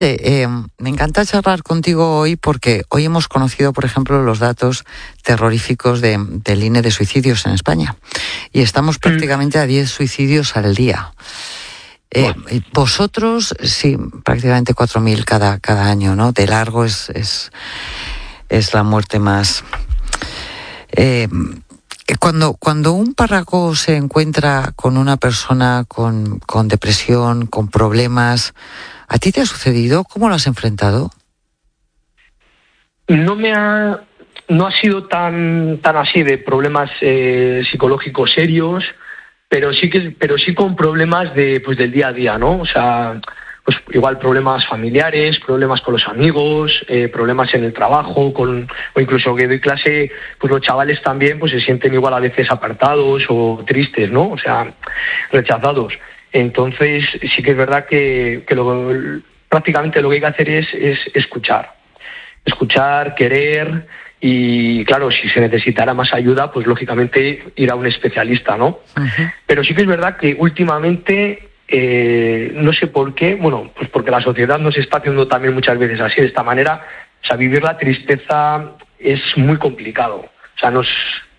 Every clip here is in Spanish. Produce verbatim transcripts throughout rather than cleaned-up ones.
Eh, eh, me encanta charlar contigo hoy porque hoy hemos conocido, por ejemplo, los datos terroríficos de, del I N E de suicidios en España. Y estamos prácticamente a diez suicidios al día. Eh, bueno. Vosotros, sí, prácticamente cuatro mil cada, cada año, ¿no? De largo es, es, es la muerte más... Eh, Cuando, cuando un párroco se encuentra con una persona con, con depresión, con problemas, ¿a ti te ha sucedido? ¿Cómo lo has enfrentado? No me ha, no ha sido tan, tan así de problemas eh, psicológicos serios, pero sí que, pero sí con problemas de, pues del día a día, ¿no? O sea, pues igual problemas familiares, problemas con los amigos, eh, problemas en el trabajo, con, o incluso que doy clase, pues los chavales también pues se sienten igual a veces apartados o tristes, ¿no? O sea, rechazados. Entonces sí que es verdad que, que lo, prácticamente lo que hay que hacer es, es escuchar. Escuchar, querer y, claro, si se necesitara más ayuda, pues lógicamente ir a un especialista, ¿no? Uh-huh. Pero sí que es verdad que últimamente... Eh, no sé por qué, bueno, pues porque la sociedad nos está haciendo también muchas veces así, de esta manera. O sea, vivir la tristeza es muy complicado. O sea, nos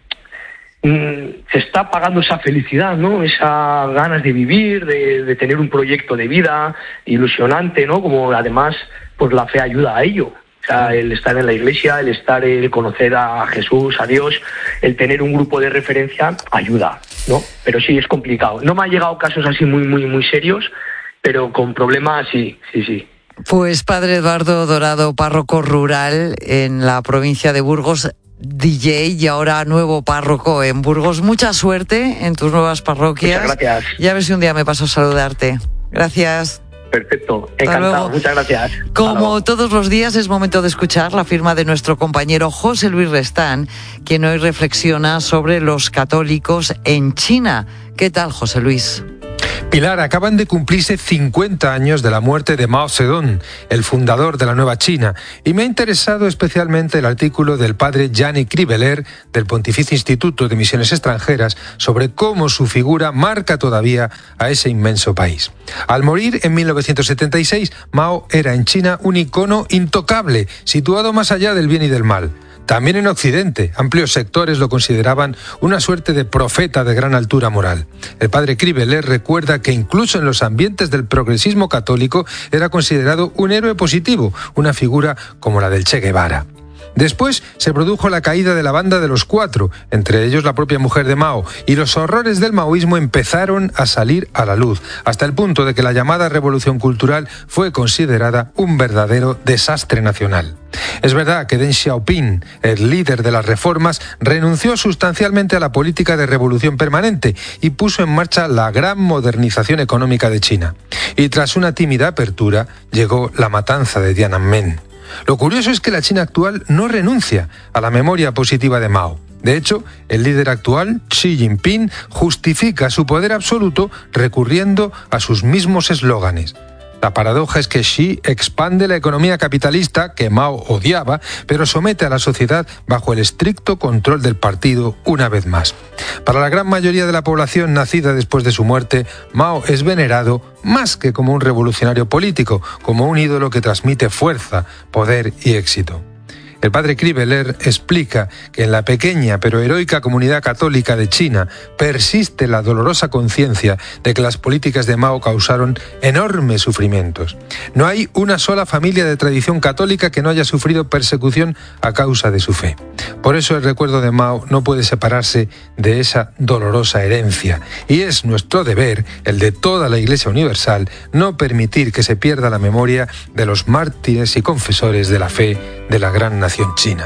mm, se está apagando esa felicidad, ¿no? Esas ganas de vivir, de, de tener un proyecto de vida ilusionante, ¿no? Como además, pues la fe ayuda a ello. O sea, el estar en la iglesia, el estar, el conocer a Jesús, a Dios, el tener un grupo de referencia ayuda, ¿no? Pero sí, es complicado. No me han llegado casos así muy, muy, muy serios, pero con problemas sí, sí, sí. Pues Padre Eduardo Dorado, párroco rural en la provincia de Burgos, D J y ahora nuevo párroco en Burgos. Mucha suerte en tus nuevas parroquias. Muchas gracias. Y a ver si un día me paso a saludarte. Gracias. Perfecto, encantado, muchas gracias. Como todos los días es momento de escuchar la firma de nuestro compañero José Luis Restán, quien hoy reflexiona sobre los católicos en China. ¿Qué tal, José Luis? Pilar, acaban de cumplirse cincuenta años de la muerte de Mao Zedong, el fundador de la Nueva China, y me ha interesado especialmente el artículo del padre Gianni Kriveler del Pontificio Instituto de Misiones Extranjeras sobre cómo su figura marca todavía a ese inmenso país. Al morir en mil novecientos setenta y seis, Mao era en China un icono intocable, situado más allá del bien y del mal. También en Occidente, amplios sectores lo consideraban una suerte de profeta de gran altura moral. El padre Kriveler recuerda que incluso en los ambientes del progresismo católico era considerado un héroe positivo, una figura como la del Che Guevara. Después se produjo la caída de la banda de los cuatro, entre ellos la propia mujer de Mao, y los horrores del maoísmo empezaron a salir a la luz, hasta el punto de que la llamada revolución cultural fue considerada un verdadero desastre nacional. Es verdad que Deng Xiaoping, el líder de las reformas, renunció sustancialmente a la política de revolución permanente y puso en marcha la gran modernización económica de China. Y tras una tímida apertura, llegó la matanza de Tiananmen. Lo curioso es que la China actual no renuncia a la memoria positiva de Mao. De hecho, el líder actual, Xi Jinping, justifica su poder absoluto recurriendo a sus mismos eslóganes. La paradoja es que Xi expande la economía capitalista que Mao odiaba, pero somete a la sociedad bajo el estricto control del partido una vez más. Para la gran mayoría de la población nacida después de su muerte, Mao es venerado más que como un revolucionario político, como un ídolo que transmite fuerza, poder y éxito. El padre Kriveler explica que en la pequeña pero heroica comunidad católica de China persiste la dolorosa conciencia de que las políticas de Mao causaron enormes sufrimientos. No hay una sola familia de tradición católica que no haya sufrido persecución a causa de su fe. Por eso el recuerdo de Mao no puede separarse de esa dolorosa herencia. Y es nuestro deber, el de toda la Iglesia Universal, no permitir que se pierda la memoria de los mártires y confesores de la fe de la gran nación china.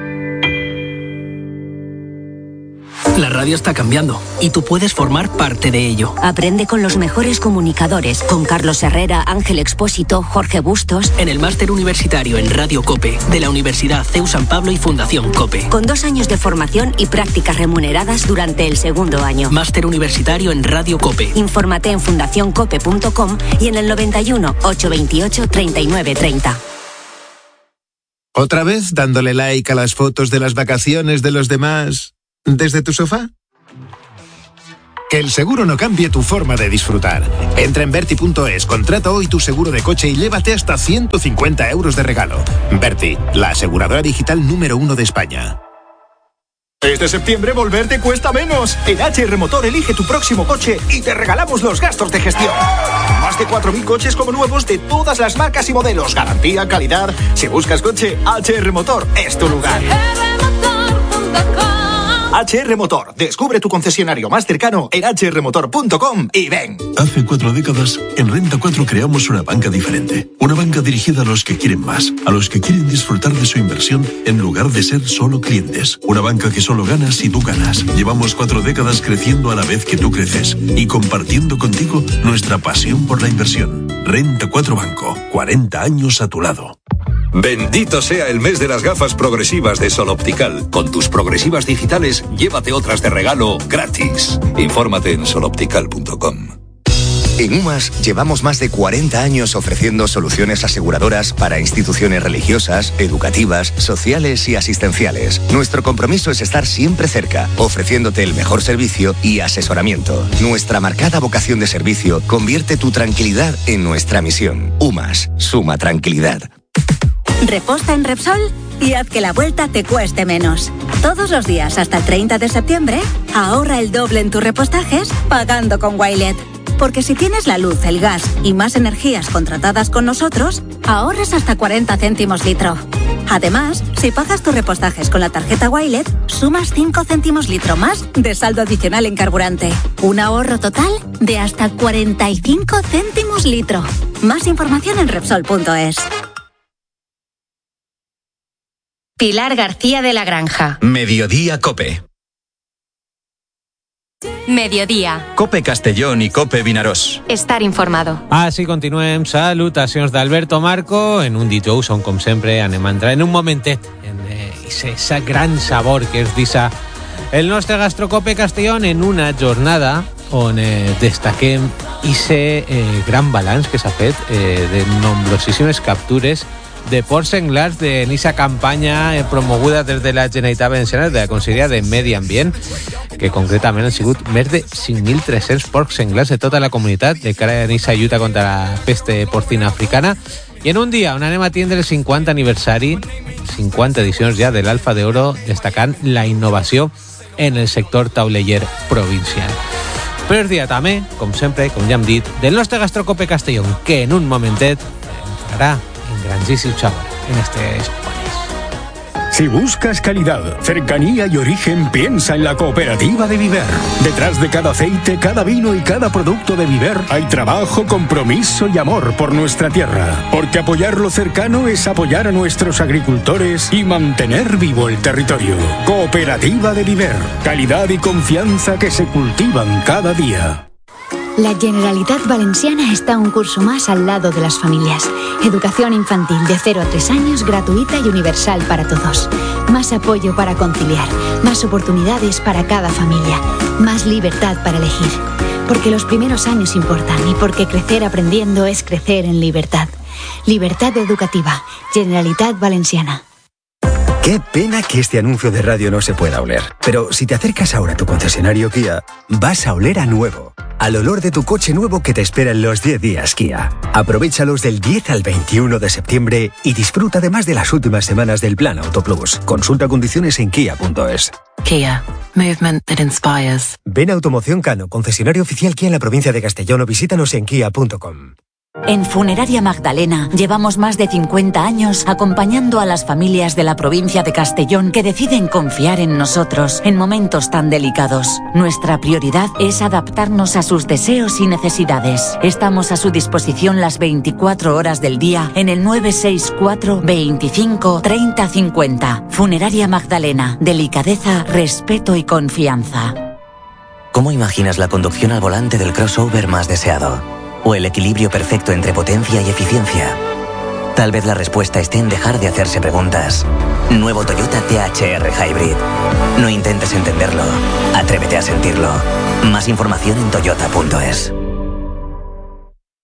La radio está cambiando y tú puedes formar parte de ello. Aprende con los mejores comunicadores, con Carlos Herrera, Ángel Expósito, Jorge Bustos. En el máster universitario en Radio COPE de la Universidad C E U San Pablo y Fundación COPE. Con dos años de formación y prácticas remuneradas durante el segundo año. Máster universitario en Radio COPE. Infórmate en fundación cope punto com y en el noventa y uno, ochocientos veintiocho, treinta y nueve treinta. ¿Otra vez dándole like a las fotos de las vacaciones de los demás desde tu sofá? Que el seguro no cambie tu forma de disfrutar. Entra en Berti punto es, contrata hoy tu seguro de coche y llévate hasta ciento cincuenta euros de regalo. Berti, la aseguradora digital número uno de España. Este septiembre volver te cuesta menos. En H R Motor elige tu próximo coche y te regalamos los gastos de gestión. Más de cuatro mil coches como nuevos de todas las marcas y modelos. Garantía, calidad. Si buscas coche, H R Motor es tu lugar. H R Motor. Descubre tu concesionario más cercano en h r motor punto com y ven. Hace cuatro décadas, en Renta cuatro creamos una banca diferente. Una banca dirigida a los que quieren más, a los que quieren disfrutar de su inversión en lugar de ser solo clientes. Una banca que solo gana si tú ganas. Llevamos cuatro décadas creciendo a la vez que tú creces y compartiendo contigo nuestra pasión por la inversión. Renta cuatro Banco. cuarenta años a tu lado. Bendito sea el mes de las gafas progresivas de Sol Optical. Con tus progresivas digitales, llévate otras de regalo gratis. Infórmate en sol optical punto com. En UMAS llevamos más de cuarenta años ofreciendo soluciones aseguradoras para instituciones religiosas, educativas, sociales y asistenciales. Nuestro compromiso es estar siempre cerca, ofreciéndote el mejor servicio y asesoramiento. Nuestra marcada vocación de servicio convierte tu tranquilidad en nuestra misión. UMAS, suma tranquilidad. Reposta en Repsol y haz que la vuelta te cueste menos. Todos los días hasta el treinta de septiembre, ahorra el doble en tus repostajes pagando con Wilet. Porque si tienes la luz, el gas y más energías contratadas con nosotros, ahorras hasta cuarenta céntimos litro. Además, si pagas tus repostajes con la tarjeta Wilet, sumas cinco céntimos litro más de saldo adicional en carburante. Un ahorro total de hasta cuarenta y cinco céntimos litro. Más información en Repsol punto es. Pilar García de la Granja. Mediodía Cope. Mediodía. Cope Castellón i Cope Vinaròs. Estar informado. Així continuem. Salutacions d'Alberto Marco. En un dijous on, com sempre, anem a entrar en un momentet en ese eh, gran sabor que es dissa el nostre Gastrocope Castellón en una jornada on eh, destaquem ese eh, gran balanç que s'ha fet eh, de nombrosíssimes captures de porcs senglars de esa campanya eh, promoguda des de la Generalitat Valenciana, de la Conselleria de Medi Ambient, que concretament han sigut més de cinc mil tres-cents porcs senglars de tota la comunitat de cara a esa lluita contra la peste porcina africana. I en un dia on anem a tindre el cinquanta aniversari, cinquanta edicions ja de l'Alfa d'Oro, destacant la innovació en el sector tauleller provincial. Però és dia també, com sempre, com ja hem dit, del nostre Gastrocope Castellón, que en un momentet entrarà grandísimo sabor en este espacio. Si buscas calidad, cercanía y origen, piensa en la Cooperativa de Viver. Detrás de cada aceite, cada vino y cada producto de Viver hay trabajo, compromiso y amor por nuestra tierra. Porque apoyar lo cercano es apoyar a nuestros agricultores y mantener vivo el territorio. Cooperativa de Viver. Calidad y confianza que se cultivan cada día. La Generalitat Valenciana está un curso más al lado de las familias. Educación infantil de cero a tres años gratuita y universal para todos. Más apoyo para conciliar, más oportunidades para cada familia, más libertad para elegir. Porque los primeros años importan y porque crecer aprendiendo es crecer en libertad. Libertad educativa, Generalitat Valenciana. Qué pena que este anuncio de radio no se pueda oler. Pero si te acercas ahora a tu concesionario Kia, vas a oler a nuevo. Al olor de tu coche nuevo que te espera en los diez días Kia. Aprovéchalos del diez al veintiuno de septiembre y disfruta además de las últimas semanas del Plan Auto Plus. Consulta condiciones en kia punto es. Kia. Movement that inspires. Ven a Automoción Cano, concesionario oficial Kia en la provincia de Castellón, o visítanos en kia punto com. En Funeraria Magdalena llevamos más de cincuenta años acompañando a las familias de la provincia de Castellón que deciden confiar en nosotros en momentos tan delicados. Nuestra prioridad es adaptarnos a sus deseos y necesidades. Estamos a su disposición las veinticuatro horas del día en el nueve seis cuatro, veinticinco, treinta, cincuenta. Funeraria Magdalena. Delicadeza, respeto y confianza. ¿Cómo imaginas la conducción al volante del crossover más deseado? ¿O el equilibrio perfecto entre potencia y eficiencia? Tal vez la respuesta esté en dejar de hacerse preguntas. Nuevo Toyota T H R Hybrid. No intentes entenderlo. Atrévete a sentirlo. Más información en toyota punto es.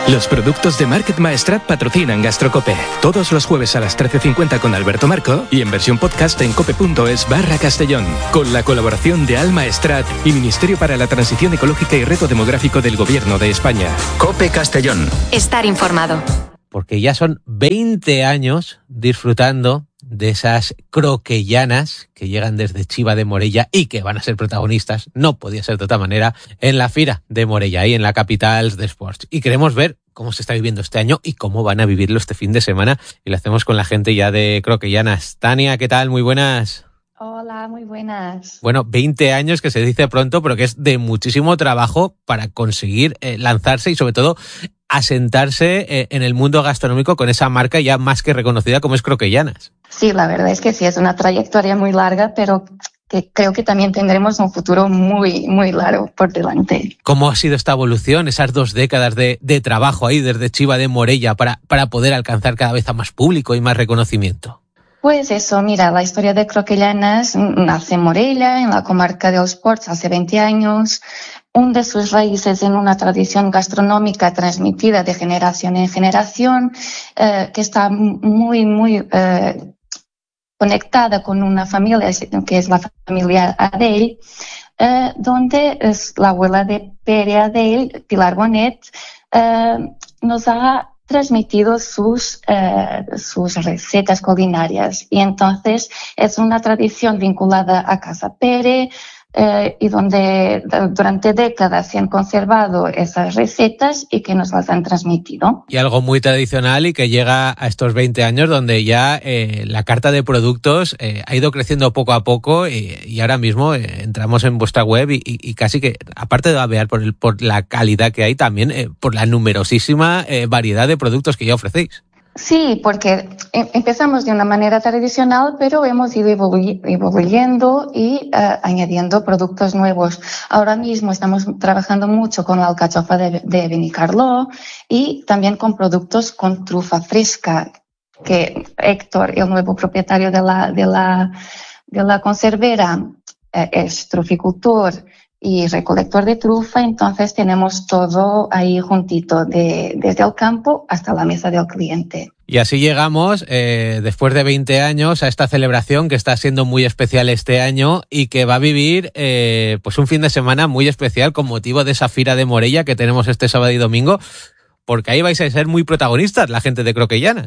Los productos de Market Maestrat patrocinan Gastrocope. Todos los jueves a las trece cincuenta con Alberto Marco y en versión podcast en cope.es barra Castellón. Con la colaboración de Al Maestrat y Ministerio para la Transición Ecológica y Reto Demográfico del Gobierno de España. Cope Castellón. Estar informado. Porque ya son veinte años disfrutando de esas croquellanas que llegan desde Chiva de Morella y que van a ser protagonistas, no podía ser de otra manera, en la Fira de Morella, ahí en la capital de Sports. Y queremos ver cómo se está viviendo este año y cómo van a vivirlo este fin de semana. Y lo hacemos con la gente ya de croquellanas. Tania, ¿qué tal? Muy buenas. Hola, muy buenas. Bueno, veinte años que se dice pronto, pero que es de muchísimo trabajo para conseguir eh, lanzarse y sobre todo asentarse eh, en el mundo gastronómico con esa marca ya más que reconocida como es Croquellanas. Sí, la verdad es que sí, es una trayectoria muy larga, pero que creo que también tendremos un futuro muy, muy largo por delante. ¿Cómo ha sido esta evolución, esas dos décadas de, de trabajo ahí desde Chiva de Morella para, para poder alcanzar cada vez a más público y más reconocimiento? Pues eso, mira, la historia de Croquellanas nace en Morella, en la comarca de Els Ports, hace veinte años, hunde sus raíces en una tradición gastronómica transmitida de generación en generación, eh, que está muy, muy eh, conectada con una familia, que es la familia Adell, eh, donde es la abuela de Pere Adell, Pilar Bonet, eh, nos ha transmitido sus, eh, sus recetas culinarias. Y entonces es una tradición vinculada a Casa Pere, eh, y donde durante décadas se han conservado esas recetas y que nos las han transmitido. Y algo muy tradicional y que llega a estos veinte años donde ya eh, la carta de productos eh, ha ido creciendo poco a poco y, y ahora mismo eh, entramos en vuestra web y, y, y casi que, aparte de babear por, el, por la calidad que hay, también eh, por la numerosísima eh, variedad de productos que ya ofrecéis. Sí, porque empezamos de una manera tradicional, pero hemos ido evoluyendo y uh, añadiendo productos nuevos. Ahora mismo estamos trabajando mucho con la alcachofa de, de Benicarló y también con productos con trufa fresca, que Héctor, el nuevo propietario de la, de la, de la conservera, eh, es truficultor y recolector de trufa, entonces tenemos todo ahí juntito, de, desde el campo hasta la mesa del cliente. Y así llegamos, eh, después de veinte años, a esta celebración que está siendo muy especial este año y que va a vivir eh, pues un fin de semana muy especial con motivo de esa Fira de Morella que tenemos este sábado y domingo, porque ahí vais a ser muy protagonistas, la gente de Croquellanas.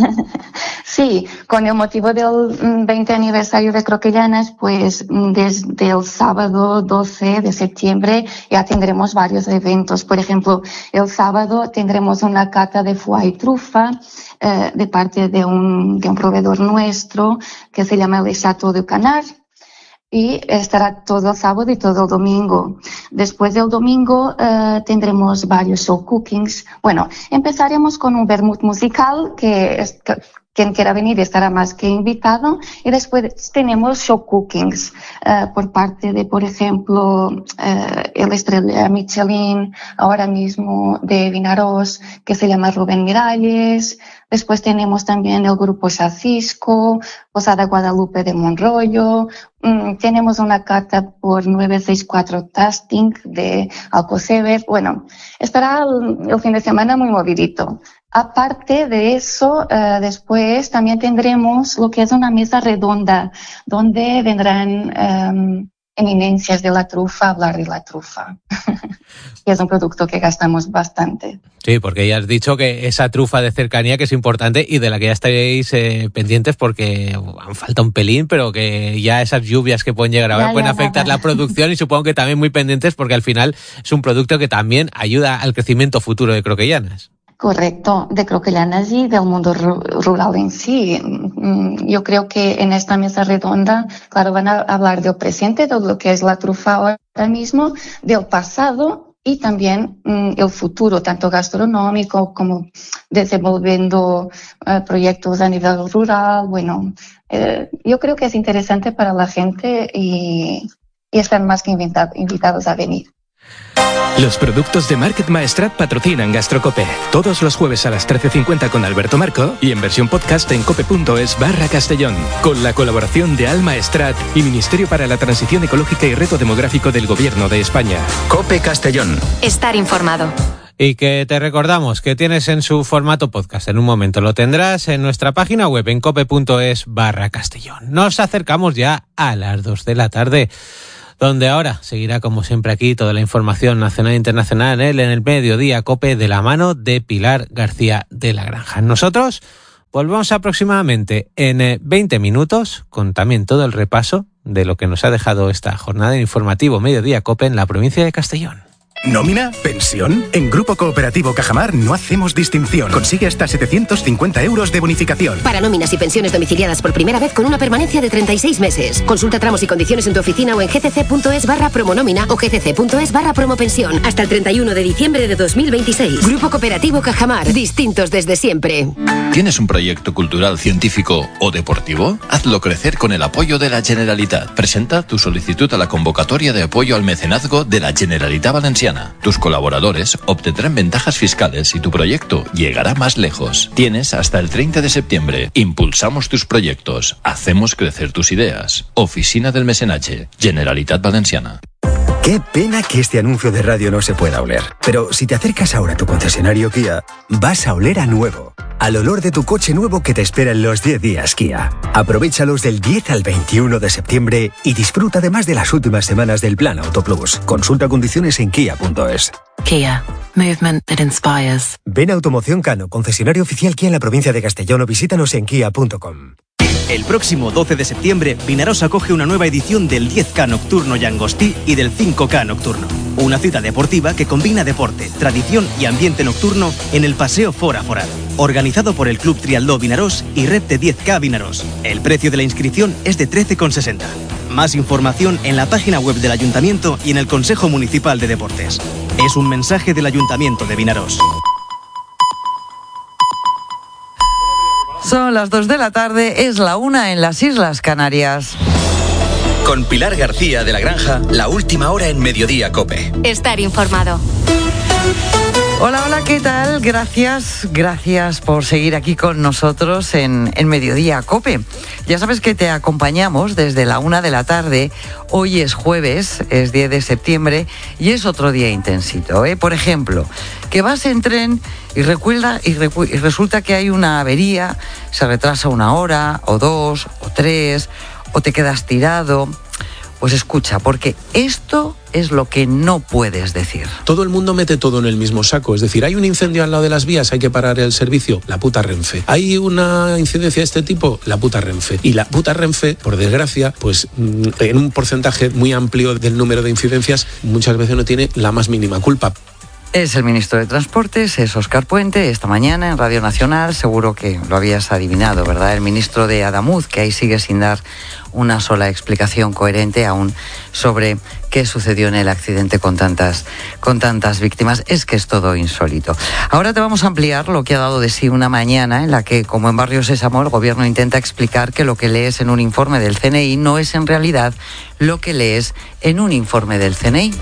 Sí, con el motivo del veinte aniversario de Croquellanas, pues desde el sábado doce de septiembre ya tendremos varios eventos. Por ejemplo, el sábado tendremos una cata de foie y trufa eh, de parte de un, de un proveedor nuestro que se llama Le Château du Canard. Y estará todo el sábado y todo el domingo. Después del domingo eh, tendremos varios show cookings. Bueno, empezaremos con un vermut musical que, es, que quien quiera venir estará más que invitado. Y después tenemos show cookings eh, por parte de, por ejemplo, eh, el estrella Michelin, ahora mismo de Vinaròs, que se llama Rubén Miralles. Después tenemos también el grupo Chacisco, Posada Guadalupe de Monroyo. Mm, tenemos una carta por nueve seis cuatro Tasting de Alcoceber. Bueno, estará el, el fin de semana muy movidito. Aparte de eso, uh, después también tendremos lo que es una mesa redonda, donde vendrán um, eminencias de la trufa a hablar de la trufa. Y es un producto que gastamos bastante. Sí, porque ya has dicho que esa trufa de cercanía que es importante y de la que ya estaréis eh, pendientes porque uh, falta un pelín, pero que ya esas lluvias que pueden llegar ahora ya, pueden ya, afectar ya. la producción y supongo que también muy pendientes porque al final es un producto que también ayuda al crecimiento futuro de Croquellanas. Correcto, de Croquellanas y del mundo rural en sí. Yo creo que en esta mesa redonda, claro, van a hablar del presente, de lo que es la trufa ahora mismo, del pasado y también mm, el futuro, tanto gastronómico como desenvolviendo uh, proyectos a nivel rural. Bueno, eh, yo creo que es interesante para la gente y, y están más que invitado, invitados a venir. Los productos de Market Maestrat patrocinan Gastrocope. Todos los jueves a las trece cincuenta con Alberto Marco y en versión podcast en cope.es barra Castellón. Con la colaboración de Al Maestrat y Ministerio para la Transición Ecológica y Reto Demográfico del Gobierno de España. Cope Castellón. Estar informado. Y que te recordamos que tienes en su formato podcast. En un momento lo tendrás en nuestra página web en cope.es barra Castellón. Nos acercamos ya a las dos de la tarde, donde ahora seguirá como siempre aquí toda la información nacional e internacional en el Mediodía Cope de la mano de Pilar García de la Granja. Nosotros volvemos aproximadamente en veinte minutos con también todo el repaso de lo que nos ha dejado esta jornada de informativo Mediodía Cope en la provincia de Castellón. ¿Nómina? ¿Pensión? En Grupo Cooperativo Cajamar no hacemos distinción. Consigue hasta setecientos cincuenta euros de bonificación. Para nóminas y pensiones domiciliadas por primera vez con una permanencia de treinta y seis meses. Consulta tramos y condiciones en tu oficina o en gcc.es barra promonómina o gcc.es barra promopensión. Hasta el treinta y uno de diciembre de dos mil veintiséis. Grupo Cooperativo Cajamar. Distintos desde siempre. ¿Tienes un proyecto cultural, científico o deportivo? Hazlo crecer con el apoyo de la Generalitat. Presenta tu solicitud a la convocatoria de apoyo al mecenazgo de la Generalitat Valenciana. Tus colaboradores obtendrán ventajas fiscales y tu proyecto llegará más lejos. Tienes hasta el treinta de septiembre. Impulsamos tus proyectos. Hacemos crecer tus ideas. Oficina del Mecenatge. Generalitat Valenciana. Qué pena que este anuncio de radio no se pueda oler. Pero si te acercas ahora a tu concesionario Kia, vas a oler a nuevo. Al olor de tu coche nuevo que te espera en los diez días Kia. Aprovéchalos del diez al veintiuno de septiembre y disfruta además de las últimas semanas del Plan Auto Plus. Consulta condiciones en kia punto es. Kia. Movement that inspires. Ven a Automoción Cano, concesionario oficial Kia en la provincia de Castellón, o visítanos en kia punto com. El próximo doce de septiembre, Vinaroz acoge una nueva edición del diez K Nocturno Llangostí y del cinco K Nocturno. Una cita deportiva que combina deporte, tradición y ambiente nocturno en el Paseo Fora Foral. Organizado por el Club Trialdó Vinaroz y Red de diez K Vinaroz. El precio de la inscripción es de trece con sesenta. Más información en la página web del Ayuntamiento y en el Consejo Municipal de Deportes. Es un mensaje del Ayuntamiento de Vinaroz. Son las dos de la tarde, es la una en las Islas Canarias. Con Pilar García de la Granja, la última hora en Mediodía Cope. Estar informado. Hola, hola, ¿qué tal? Gracias, gracias por seguir aquí con nosotros en, en Mediodía Cope. Ya sabes que te acompañamos desde la una de la tarde. Hoy es jueves, es diez de septiembre y es otro día intensito, ¿eh? Por ejemplo, que vas en tren y, recuerda, y, recu- y resulta que hay una avería, se retrasa una hora o dos o tres o te quedas tirado. Pues escucha, porque esto es lo que no puedes decir. Todo el mundo mete todo en el mismo saco. Es decir, hay un incendio al lado de las vías, hay que parar el servicio, la puta Renfe. Hay una incidencia de este tipo, la puta Renfe. Y la puta Renfe, por desgracia, pues en un porcentaje muy amplio del número de incidencias, muchas veces no tiene la más mínima culpa. Es el ministro de Transportes, es Óscar Puente, esta mañana en Radio Nacional, seguro que lo habías adivinado, ¿verdad? El ministro de Adamuz, que ahí sigue sin dar una sola explicación coherente aún sobre qué sucedió en el accidente con tantas, con tantas víctimas. Es que es todo insólito. Ahora te vamos a ampliar lo que ha dado de sí una mañana en la que, como en Barrio Sésamo, el gobierno intenta explicar que lo que lees en un informe del C N I no es en realidad lo que lees en un informe del C N I.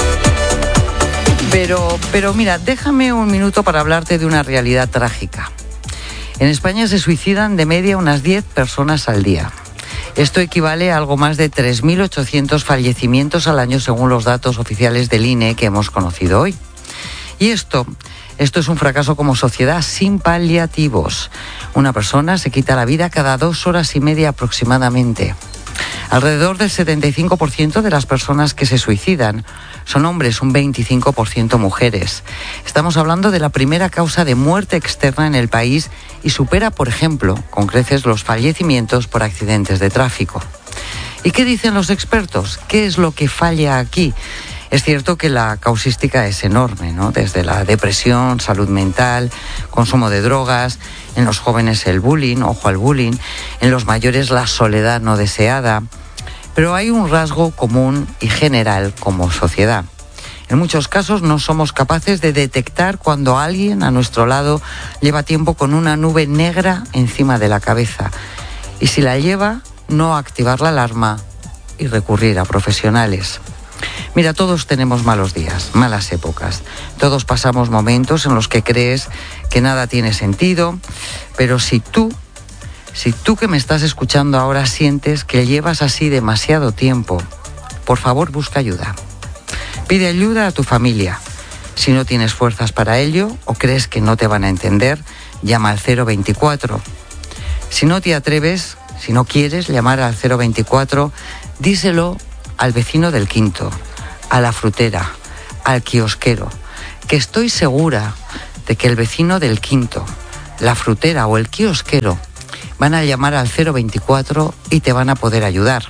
Pero, pero mira, déjame un minuto para hablarte de una realidad trágica. En España se suicidan de media unas diez personas al día. Esto equivale a algo más de tres mil ochocientos fallecimientos al año según los datos oficiales del I N E que hemos conocido hoy. Y esto, esto es un fracaso como sociedad sin paliativos. Una persona se quita la vida cada dos horas y media aproximadamente. Alrededor del setenta y cinco por ciento de las personas que se suicidan son hombres, un veinticinco por ciento mujeres. Estamos hablando de la primera causa de muerte externa en el país y supera, por ejemplo, con creces los fallecimientos por accidentes de tráfico. ¿Y qué dicen los expertos? ¿Qué es lo que falla aquí? Es cierto que la causística es enorme, ¿no? Desde la depresión, salud mental, consumo de drogas, en los jóvenes el bullying, ojo al bullying, en los mayores la soledad no deseada. Pero hay un rasgo común y general como sociedad. En muchos casos no somos capaces de detectar cuando alguien a nuestro lado lleva tiempo con una nube negra encima de la cabeza. Y si la lleva, no activar la alarma y recurrir a profesionales. Mira, todos tenemos malos días, malas épocas. Todos pasamos momentos en los que crees que nada tiene sentido, pero si tú, si tú que me estás escuchando ahora sientes que llevas así demasiado tiempo, por favor busca ayuda. Pide ayuda a tu familia. Si no tienes fuerzas para ello o crees que no te van a entender, llama al cero veinticuatro. Si no te atreves, si no quieres llamar al cero veinticuatro, díselo al vecino del quinto, a la frutera, al kiosquero, que estoy segura de que el vecino del quinto, la frutera o el kiosquero van a llamar al cero veinticuatro y te van a poder ayudar.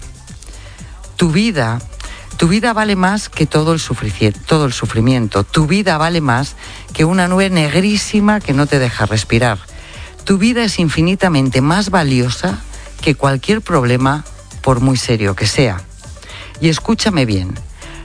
Tu vida, tu vida vale más que todo el, sufrici- todo el sufrimiento. Tu vida vale más que una nube negrísima que no te deja respirar. Tu vida es infinitamente más valiosa que cualquier problema, por muy serio que sea. Y escúchame bien,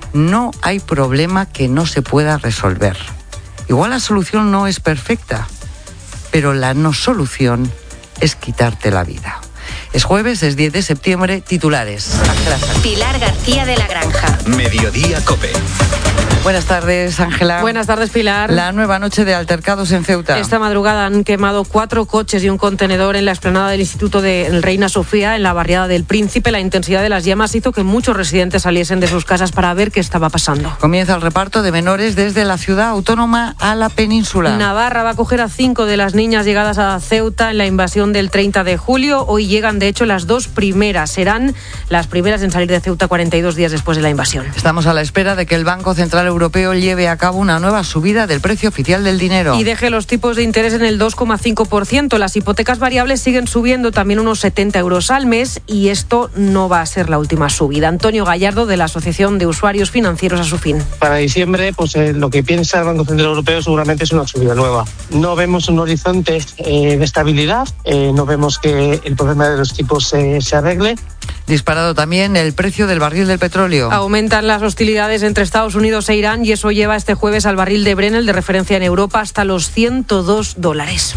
no hay problema que no se pueda resolver. Igual la solución no es perfecta, pero la no solución es quitarte la vida. Es jueves, es diez de septiembre, titulares. Ángela Sánchez. Pilar García de la Granja. Mediodía Cope. Buenas tardes, Ángela. Buenas tardes, Pilar. La nueva noche de altercados en Ceuta. Esta madrugada han quemado cuatro coches y un contenedor en la explanada del Instituto de Reina Sofía, en la barriada del Príncipe. La intensidad de las llamas hizo que muchos residentes saliesen de sus casas para ver qué estaba pasando. Comienza el reparto de menores desde la ciudad autónoma a la península. Navarra va a acoger a cinco de las niñas llegadas a Ceuta en la invasión del treinta de julio. Hoy llegan, de hecho, las dos primeras. Serán las primeras en salir de Ceuta cuarenta y dos días después de la invasión. Estamos a la espera de que el Banco Central Europeo lleve a cabo una nueva subida del precio oficial del dinero. Y deje los tipos de interés en el dos coma cinco por ciento. Las hipotecas variables siguen subiendo también unos setenta euros al mes y esto no va a ser la última subida. Antonio Gallardo, de la Asociación de Usuarios Financieros, a su fin. Para diciembre, pues eh, lo que piensa el Banco Central Europeo seguramente es una subida nueva. No vemos un horizonte eh, de estabilidad, eh, no vemos que el problema de los tipos eh, se arregle. Disparado también el precio del barril del petróleo. Aumentan las hostilidades entre Estados Unidos e Irán y eso lleva este jueves al barril de Brent, el de referencia en Europa, hasta los ciento dos dólares.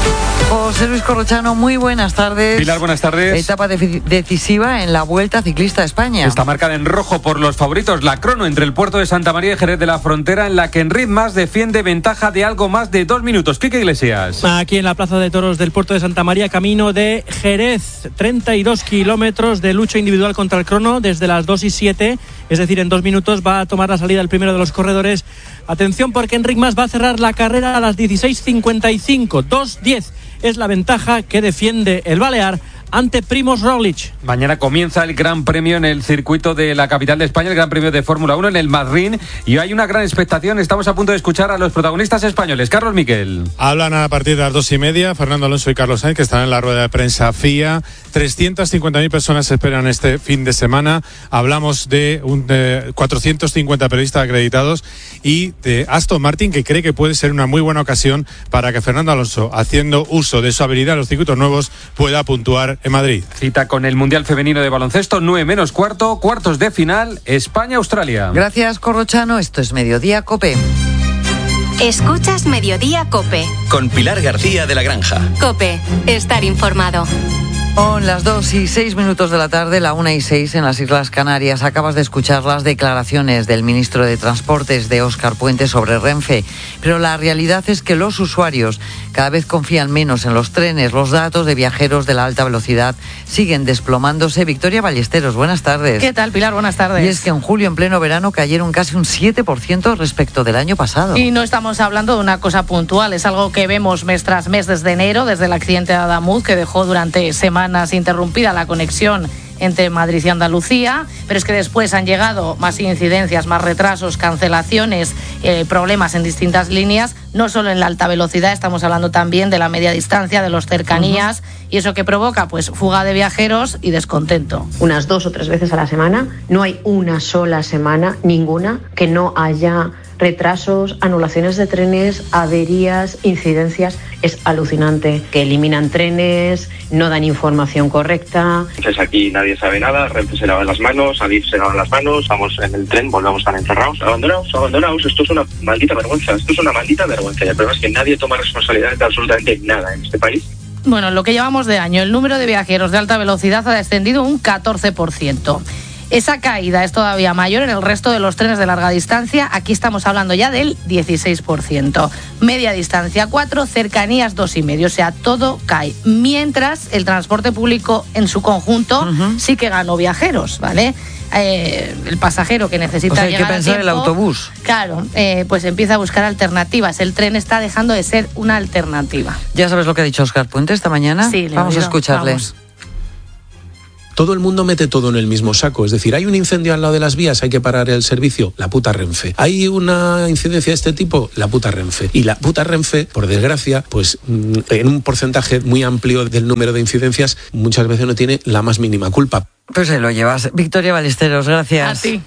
José Luis Corrochano, muy buenas tardes. Pilar, buenas tardes. Etapa de- decisiva en la Vuelta Ciclista a España. Está marcada en rojo por los favoritos. La crono entre el puerto de Santa María y Jerez de la Frontera, en la que Enric Mas defiende ventaja de algo más de dos minutos. Quique Iglesias. Aquí en la Plaza de Toros del puerto de Santa María, camino de Jerez. treinta y dos kilómetros de lucha individual contra el crono desde las dos y siete. Es decir, en dos minutos va a tomar la salida el primero de los corredores. Atención, porque Enric Mas va a cerrar la carrera a las dieciséis cincuenta y cinco. dos diez es la ventaja que defiende el balear ante Primož Roglič. Mañana comienza el Gran Premio en el circuito de la capital de España, el Gran Premio de Fórmula uno en el Madrid, y hay una gran expectación. Estamos a punto de escuchar a los protagonistas españoles. Carlos Miquel. Hablan a partir de las dos y media Fernando Alonso y Carlos Sainz, que estarán en la rueda de prensa F I A. trescientas cincuenta mil personas se esperan este fin de semana. Hablamos de, un, de cuatrocientos cincuenta periodistas acreditados y de Aston Martin, que cree que puede ser una muy buena ocasión para que Fernando Alonso, haciendo uso de su habilidad en los circuitos nuevos, pueda puntuar en Madrid. Cita con el Mundial Femenino de Baloncesto, nueve menos cuarto, cuartos de final, España-Australia. Gracias, Corrochano. Esto es Mediodía Cope. Escuchas Mediodía Cope. Con Pilar García de la Granja. Cope, estar informado. Son las dos y seis minutos de la tarde, la una y seis en las Islas Canarias. Acabas de escuchar las declaraciones del ministro de Transportes, de Óscar Puente, sobre Renfe. Pero la realidad es que los usuarios cada vez confían menos en los trenes. Los datos de viajeros de la alta velocidad siguen desplomándose. Victoria Ballesteros, buenas tardes. ¿Qué tal, Pilar? Buenas tardes. Y es que en julio, en pleno verano, cayeron casi un siete por ciento respecto del año pasado. Y no estamos hablando de una cosa puntual, es algo que vemos mes tras mes desde enero, desde el accidente de Adamuz, que dejó durante semanas interrumpida la conexión entre Madrid y Andalucía, pero es que después han llegado más incidencias, más retrasos, cancelaciones, eh, problemas en distintas líneas, no solo en la alta velocidad, estamos hablando también de la media distancia, de los cercanías, uh-huh. y eso que provoca pues fuga de viajeros y descontento. Unas dos o tres veces a la semana, no hay una sola semana, ninguna, que no haya retrasos, anulaciones de trenes, averías, incidencias. Es alucinante que eliminan trenes, no dan información correcta. Entonces aquí nadie sabe nada, Renfe se lava las manos, Adif se lava las manos, vamos en el tren, volvemos a estar encerrados, abandonados, abandonados. Esto es una maldita vergüenza, esto es una maldita vergüenza. Y el problema es que nadie toma responsabilidad de absolutamente nada en este país. Bueno, en lo que llevamos de año, el número de viajeros de alta velocidad ha descendido un catorce por ciento. Esa caída es todavía mayor en el resto de los trenes de larga distancia. Aquí estamos hablando ya del dieciséis por ciento. Media distancia cuatro, cercanías dos coma cinco. O sea, todo cae. Mientras el transporte público en su conjunto uh-huh. sí que ganó viajeros, ¿vale? eh, el pasajero que necesita o sea, hay llegar que pensar a el tiempo, autobús. Claro, eh, pues empieza a buscar alternativas. El tren está dejando de ser una alternativa. ¿Ya sabes lo que ha dicho Óscar Puente esta mañana? Sí, le Vamos he a oído. escucharle. Vamos. Todo el mundo mete todo en el mismo saco. Es decir, hay un incendio al lado de las vías, hay que parar el servicio, la puta Renfe. Hay una incidencia de este tipo, la puta Renfe. Y la puta Renfe, por desgracia, pues en un porcentaje muy amplio del número de incidencias, muchas veces no tiene la más mínima culpa. Pues se lo llevas. Victoria Ballesteros, gracias. A ti.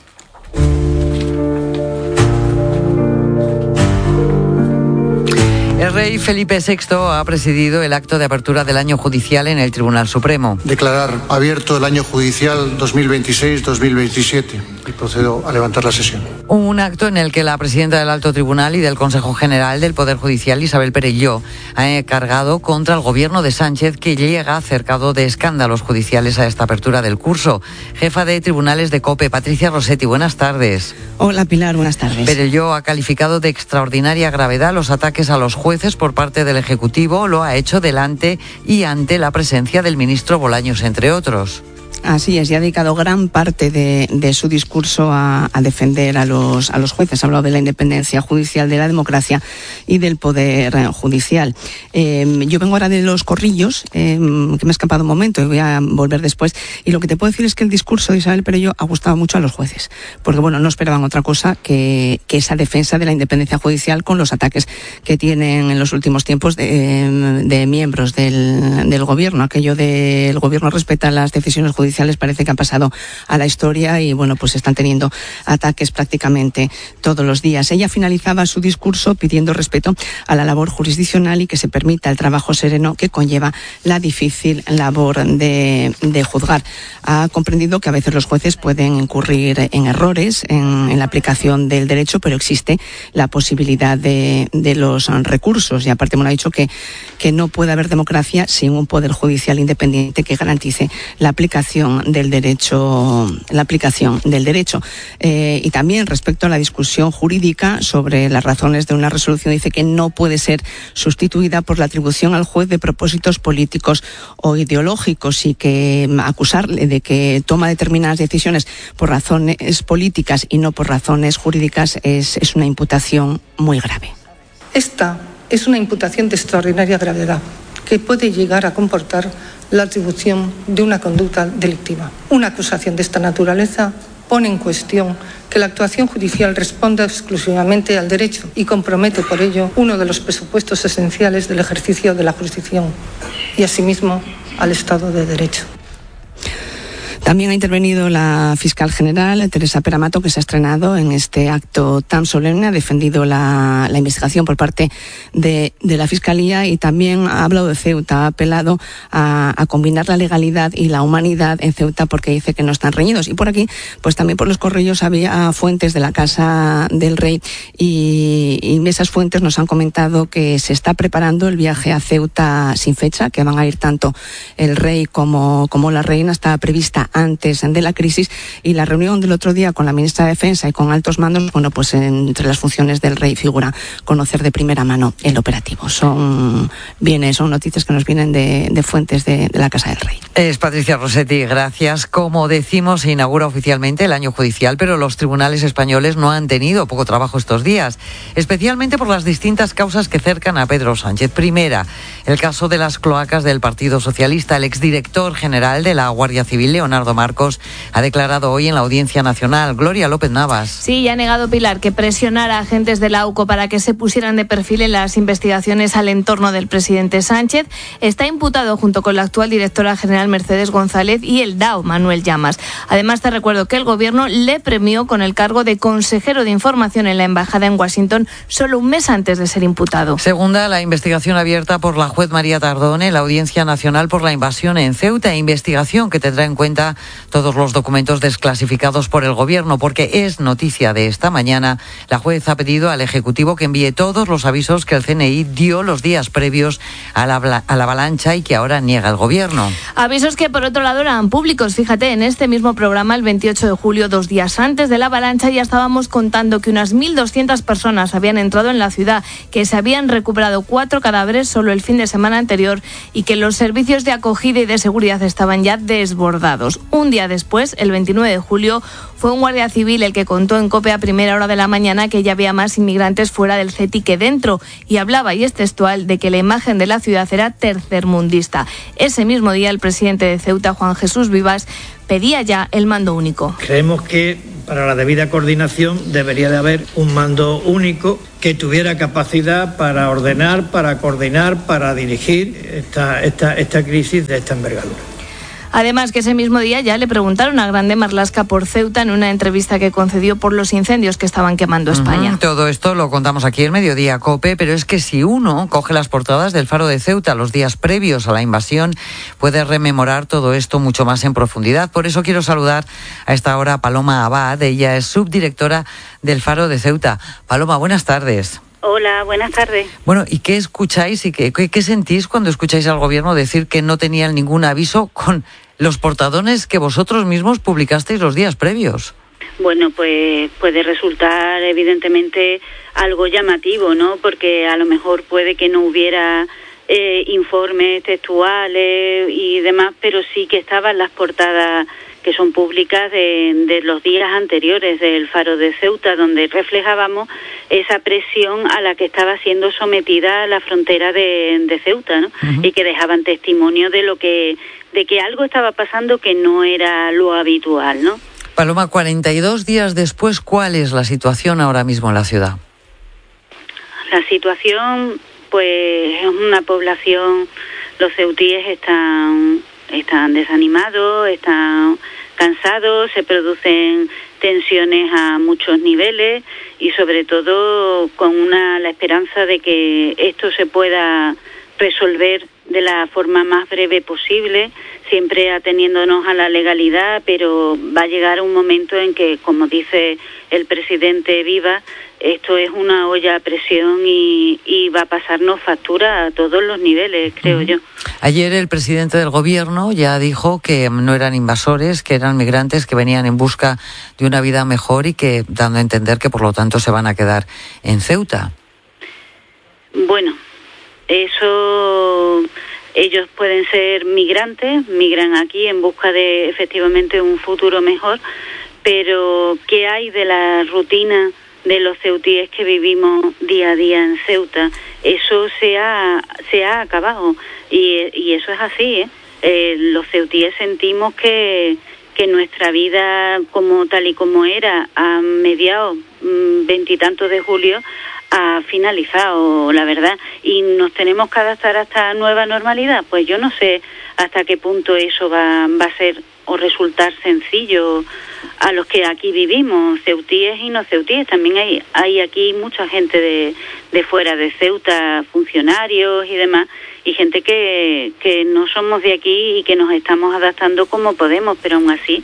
El rey Felipe sexto ha presidido el acto de apertura del año judicial en el Tribunal Supremo. Declarar abierto el año judicial dos mil veintiséis dos mil veintisiete y procedo a levantar la sesión. Un acto en el que la presidenta del Alto Tribunal y del Consejo General del Poder Judicial, Isabel Perelló, ha cargado contra el gobierno de Sánchez, que llega cercado de escándalos judiciales a esta apertura del curso. Jefa de Tribunales de COPE, Patricia Rossetti, buenas tardes. Hola Pilar, buenas tardes. Perelló ha calificado de extraordinaria gravedad los ataques a los jueces por parte del Ejecutivo. Lo ha hecho delante y ante la presencia del ministro Bolaños, entre otros. Así es, y ha dedicado gran parte de, de su discurso a, a defender a los, a los jueces. Ha hablado de la independencia judicial, de la democracia y del poder judicial. Eh, yo vengo ahora de Los Corrillos, eh, que me ha escapado un momento y voy a volver después. Y lo que te puedo decir es que el discurso de Isabel Perelló ha gustado mucho a los jueces, porque bueno, no esperaban otra cosa que, que esa defensa de la independencia judicial con los ataques que tienen en los últimos tiempos de, de miembros del, del gobierno. Aquello del gobierno respeta las decisiones judiciales parece que han pasado a la historia y bueno, pues están teniendo ataques prácticamente todos los días. Ella finalizaba su discurso pidiendo respeto a la labor jurisdiccional y que se permita el trabajo sereno que conlleva la difícil labor de, de juzgar. Ha comprendido que a veces los jueces pueden incurrir en errores en, en la aplicación del derecho, pero existe la posibilidad de, de los recursos y aparte me lo ha dicho que, que no puede haber democracia sin un poder judicial independiente que garantice la aplicación del derecho, la aplicación del derecho. Eh, y también respecto a la discusión jurídica sobre las razones de una resolución, dice que no puede ser sustituida por la atribución al juez de propósitos políticos o ideológicos y que acusarle de que toma determinadas decisiones por razones políticas y no por razones jurídicas es, es una imputación muy grave. Esta es una imputación de extraordinaria gravedad que puede llegar a comportar la atribución de una conducta delictiva. Una acusación de esta naturaleza pone en cuestión que la actuación judicial responda exclusivamente al derecho y compromete por ello uno de los presupuestos esenciales del ejercicio de la jurisdicción y asimismo al Estado de Derecho. También ha intervenido la fiscal general, Teresa Peramato, que se ha estrenado en este acto tan solemne, ha defendido la, la investigación por parte de, de la Fiscalía y también ha hablado de Ceuta, ha apelado a, a combinar la legalidad y la humanidad en Ceuta porque dice que no están reñidos. Y por aquí, pues también por Los Corrillos había fuentes de la Casa del Rey y, y esas fuentes nos han comentado que se está preparando el viaje a Ceuta sin fecha, que van a ir tanto el rey como, como la reina, está prevista antes de la crisis y la reunión del otro día con la ministra de Defensa y con altos mandos, bueno, pues entre las funciones del rey figura conocer de primera mano el operativo. Son bienes, son noticias que nos vienen de, de fuentes de, de la Casa del Rey. Es Patricia Rossetti, gracias. Como decimos, se inaugura oficialmente el año judicial, pero los tribunales españoles no han tenido poco trabajo estos días, especialmente por las distintas causas que cercan a Pedro Sánchez. Primera, el caso de las cloacas del Partido Socialista. El exdirector general de la Guardia Civil, Leonardo Marcos, ha declarado hoy en la Audiencia Nacional. Gloria López Navas. Sí, y ha negado Pilar que presionara a agentes de la U C O para que se pusieran de perfil en las investigaciones al entorno del presidente Sánchez. Está imputado junto con la actual directora general Mercedes González y el D A O Manuel Llamas. Además, te recuerdo que el gobierno le premió con el cargo de consejero de información en la embajada en Washington solo un mes antes de ser imputado. Segunda, la investigación abierta por la juez María Tardón en la Audiencia Nacional por la invasión en Ceuta, investigación que tendrá en cuenta todos los documentos desclasificados por el gobierno, porque es noticia de esta mañana. La juez ha pedido al Ejecutivo que envíe todos los avisos que el C N I dio los días previos a la, a la avalancha y que ahora niega el gobierno. Aviso Avisos que por otro lado eran públicos. Fíjate, en este mismo programa, el veintiocho de julio, dos días antes de la avalancha, ya estábamos contando que unas mil doscientas personas habían entrado en la ciudad, que se habían recuperado cuatro cadáveres solo el fin de semana anterior y que los servicios de acogida y de seguridad estaban ya desbordados. Un día después, el veintinueve de julio, fue un guardia civil el que contó en COPE a primera hora de la mañana que ya había más inmigrantes fuera del C E T I que dentro, y hablaba, y es textual, de que la imagen de la ciudad era tercermundista. Ese mismo día, el presidente de Ceuta, Juan Jesús Vivas, pedía ya el mando único. Creemos que para la debida coordinación debería de haber un mando único que tuviera capacidad para ordenar, para coordinar, para dirigir esta, esta, esta crisis de esta envergadura. Además, que ese mismo día ya le preguntaron a Grande Marlaska por Ceuta en una entrevista que concedió por los incendios que estaban quemando España. Uh-huh. Todo esto lo contamos aquí en Mediodía COPE, pero es que si uno coge las portadas del Faro de Ceuta los días previos a la invasión, puede rememorar todo esto mucho más en profundidad. Por eso quiero saludar a esta hora a Paloma Abad. Ella es subdirectora del Faro de Ceuta. Paloma, buenas tardes. Hola, buenas tardes. Bueno, ¿y qué escucháis y qué, qué, qué sentís cuando escucháis al gobierno decir que no tenían ningún aviso con los portadones que vosotros mismos publicasteis los días previos? Bueno, pues puede resultar evidentemente algo llamativo, ¿no? Porque a lo mejor puede que no hubiera eh, informes textuales y demás, pero sí que estaban las portadas que son públicas de, de los días anteriores del Faro de Ceuta, donde reflejábamos esa presión a la que estaba siendo sometida la frontera de, de Ceuta, ¿no? Uh-huh. Y que dejaban testimonio de lo que de que algo estaba pasando que no era lo habitual, ¿no? Paloma, cuarenta y dos días después, ¿cuál es la situación ahora mismo en la ciudad? La situación, pues, es una población, los ceutíes están están desanimados, están cansados, se producen tensiones a muchos niveles y sobre todo con una la esperanza de que esto se pueda resolver de la forma más breve posible, siempre ateniéndonos a la legalidad, pero va a llegar un momento en que, como dice el presidente Vivas, esto es una olla a presión y, y va a pasarnos factura a todos los niveles, creo uh-huh. yo. Ayer el presidente del gobierno ya dijo que no eran invasores, que eran migrantes que venían en busca de una vida mejor y que dando a entender que por lo tanto se van a quedar en Ceuta. Bueno, eso, ellos pueden ser migrantes, migran aquí en busca de efectivamente un futuro mejor, pero ¿qué hay de la rutina de los ceutíes que vivimos día a día en Ceuta? Eso se ha se ha acabado y, y eso es así, ¿eh? Eh, los ceutíes sentimos que que nuestra vida como tal y como era a mediados veintitantos de julio ha finalizado, la verdad, y nos tenemos que adaptar a esta nueva normalidad. Pues yo no sé hasta qué punto eso va, va a ser o resultar sencillo a los que aquí vivimos, ceutíes y no ceutíes. También hay hay aquí mucha gente de, de fuera de Ceuta, funcionarios y demás, y gente que, que no somos de aquí y que nos estamos adaptando como podemos, pero aún así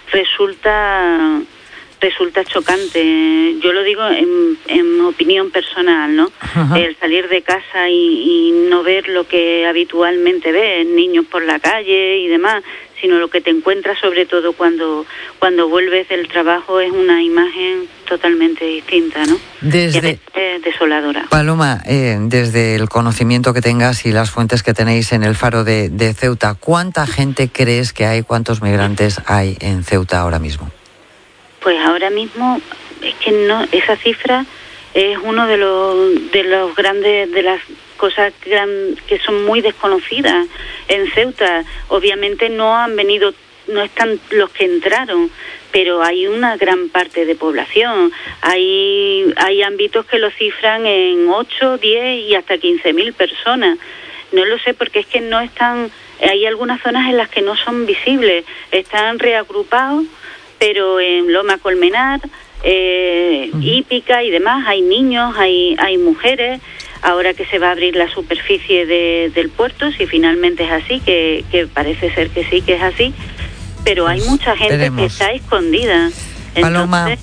resulta resulta chocante. Yo lo digo en, en opinión personal, ¿no? Ajá. El salir de casa y, y no ver lo que habitualmente ves, niños por la calle y demás, sino lo que te encuentras sobre todo cuando cuando vuelves del trabajo es una imagen totalmente distinta, ¿no? Desde es desoladora. Paloma, eh, desde el conocimiento que tengas y las fuentes que tenéis en el Faro de, de Ceuta, ¿cuánta gente crees que hay, cuántos migrantes hay en Ceuta ahora mismo? Pues ahora mismo es que no, esa cifra es uno de los de los grandes de las cosas gran, que son muy desconocidas en Ceuta. Obviamente no han venido, no están los que entraron, pero hay una gran parte de población. Hay hay ámbitos que lo cifran en ocho, diez y hasta quince mil personas. No lo sé porque es que no están, hay algunas zonas en las que no son visibles, están reagrupados, pero en Loma Colmenar, eh, uh-huh. Hípica y demás, hay niños, hay hay mujeres. Ahora que se va a abrir la superficie de, del puerto, si finalmente es así, que, que parece ser que sí, que es así, pero hay mucha gente Veremos. que está escondida. Entonces, Paloma,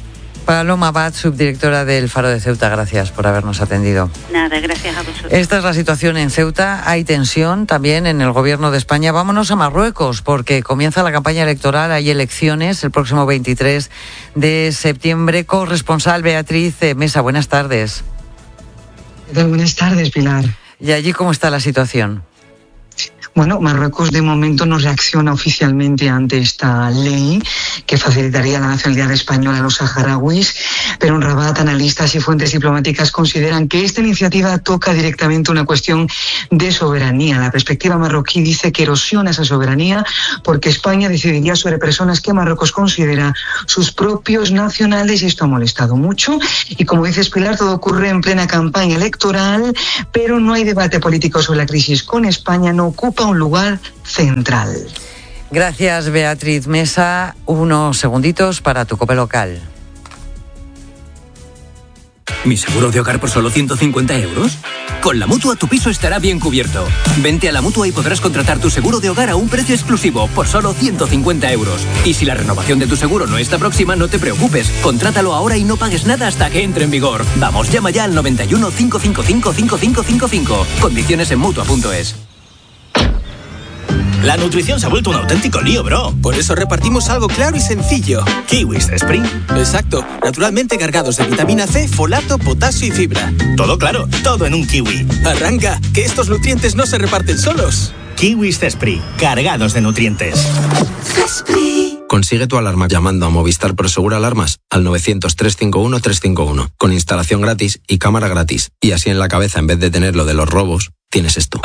Paloma Abad, subdirectora del Faro de Ceuta, gracias por habernos atendido. Nada, gracias a vosotros. Esta es la situación en Ceuta. Hay tensión también en el gobierno de España. Vámonos a Marruecos, porque comienza la campaña electoral. Hay elecciones el próximo veintitrés de septiembre. Corresponsal Beatriz Mesa, buenas tardes. Buenas tardes, Pilar. ¿Y allí cómo está la situación? Bueno, Marruecos de momento no reacciona oficialmente ante esta ley que facilitaría la nacionalidad española a los saharauis, pero en Rabat analistas y fuentes diplomáticas consideran que esta iniciativa toca directamente una cuestión de soberanía. La perspectiva marroquí dice que erosiona esa soberanía porque España decidiría sobre personas que Marruecos considera sus propios nacionales, y esto ha molestado mucho. Y como dices, Pilar, todo ocurre en plena campaña electoral, pero no hay debate político sobre la crisis con España, no ocupa un lugar central. Gracias, Beatriz Mesa. Unos segunditos para tu COPE local. ¿Mi seguro de hogar por solo ciento cincuenta euros? Con la Mutua tu piso estará bien cubierto. Vente a la Mutua y podrás contratar tu seguro de hogar a un precio exclusivo por solo ciento cincuenta euros. Y si la renovación de tu seguro no está próxima, no te preocupes. Contrátalo ahora y no pagues nada hasta que entre en vigor. Vamos, llama ya al noventa y uno, cinco cinco cinco, cinco cinco cinco cinco. Condiciones en Mutua punto es. La nutrición se ha vuelto un auténtico lío, bro. Por eso repartimos algo claro y sencillo. Kiwis Spring. Exacto. Naturalmente cargados de vitamina C, folato, potasio y fibra. Todo claro, todo en un kiwi. Arranca, que estos nutrientes no se reparten solos. Kiwis Spring, cargados de nutrientes. Consigue tu alarma llamando a Movistar Prosegur Alarmas al novecientos, trescientos cincuenta y uno, trescientos cincuenta y uno, con instalación gratis y cámara gratis. Y así en la cabeza, en vez de tener lo de los robos, tienes esto.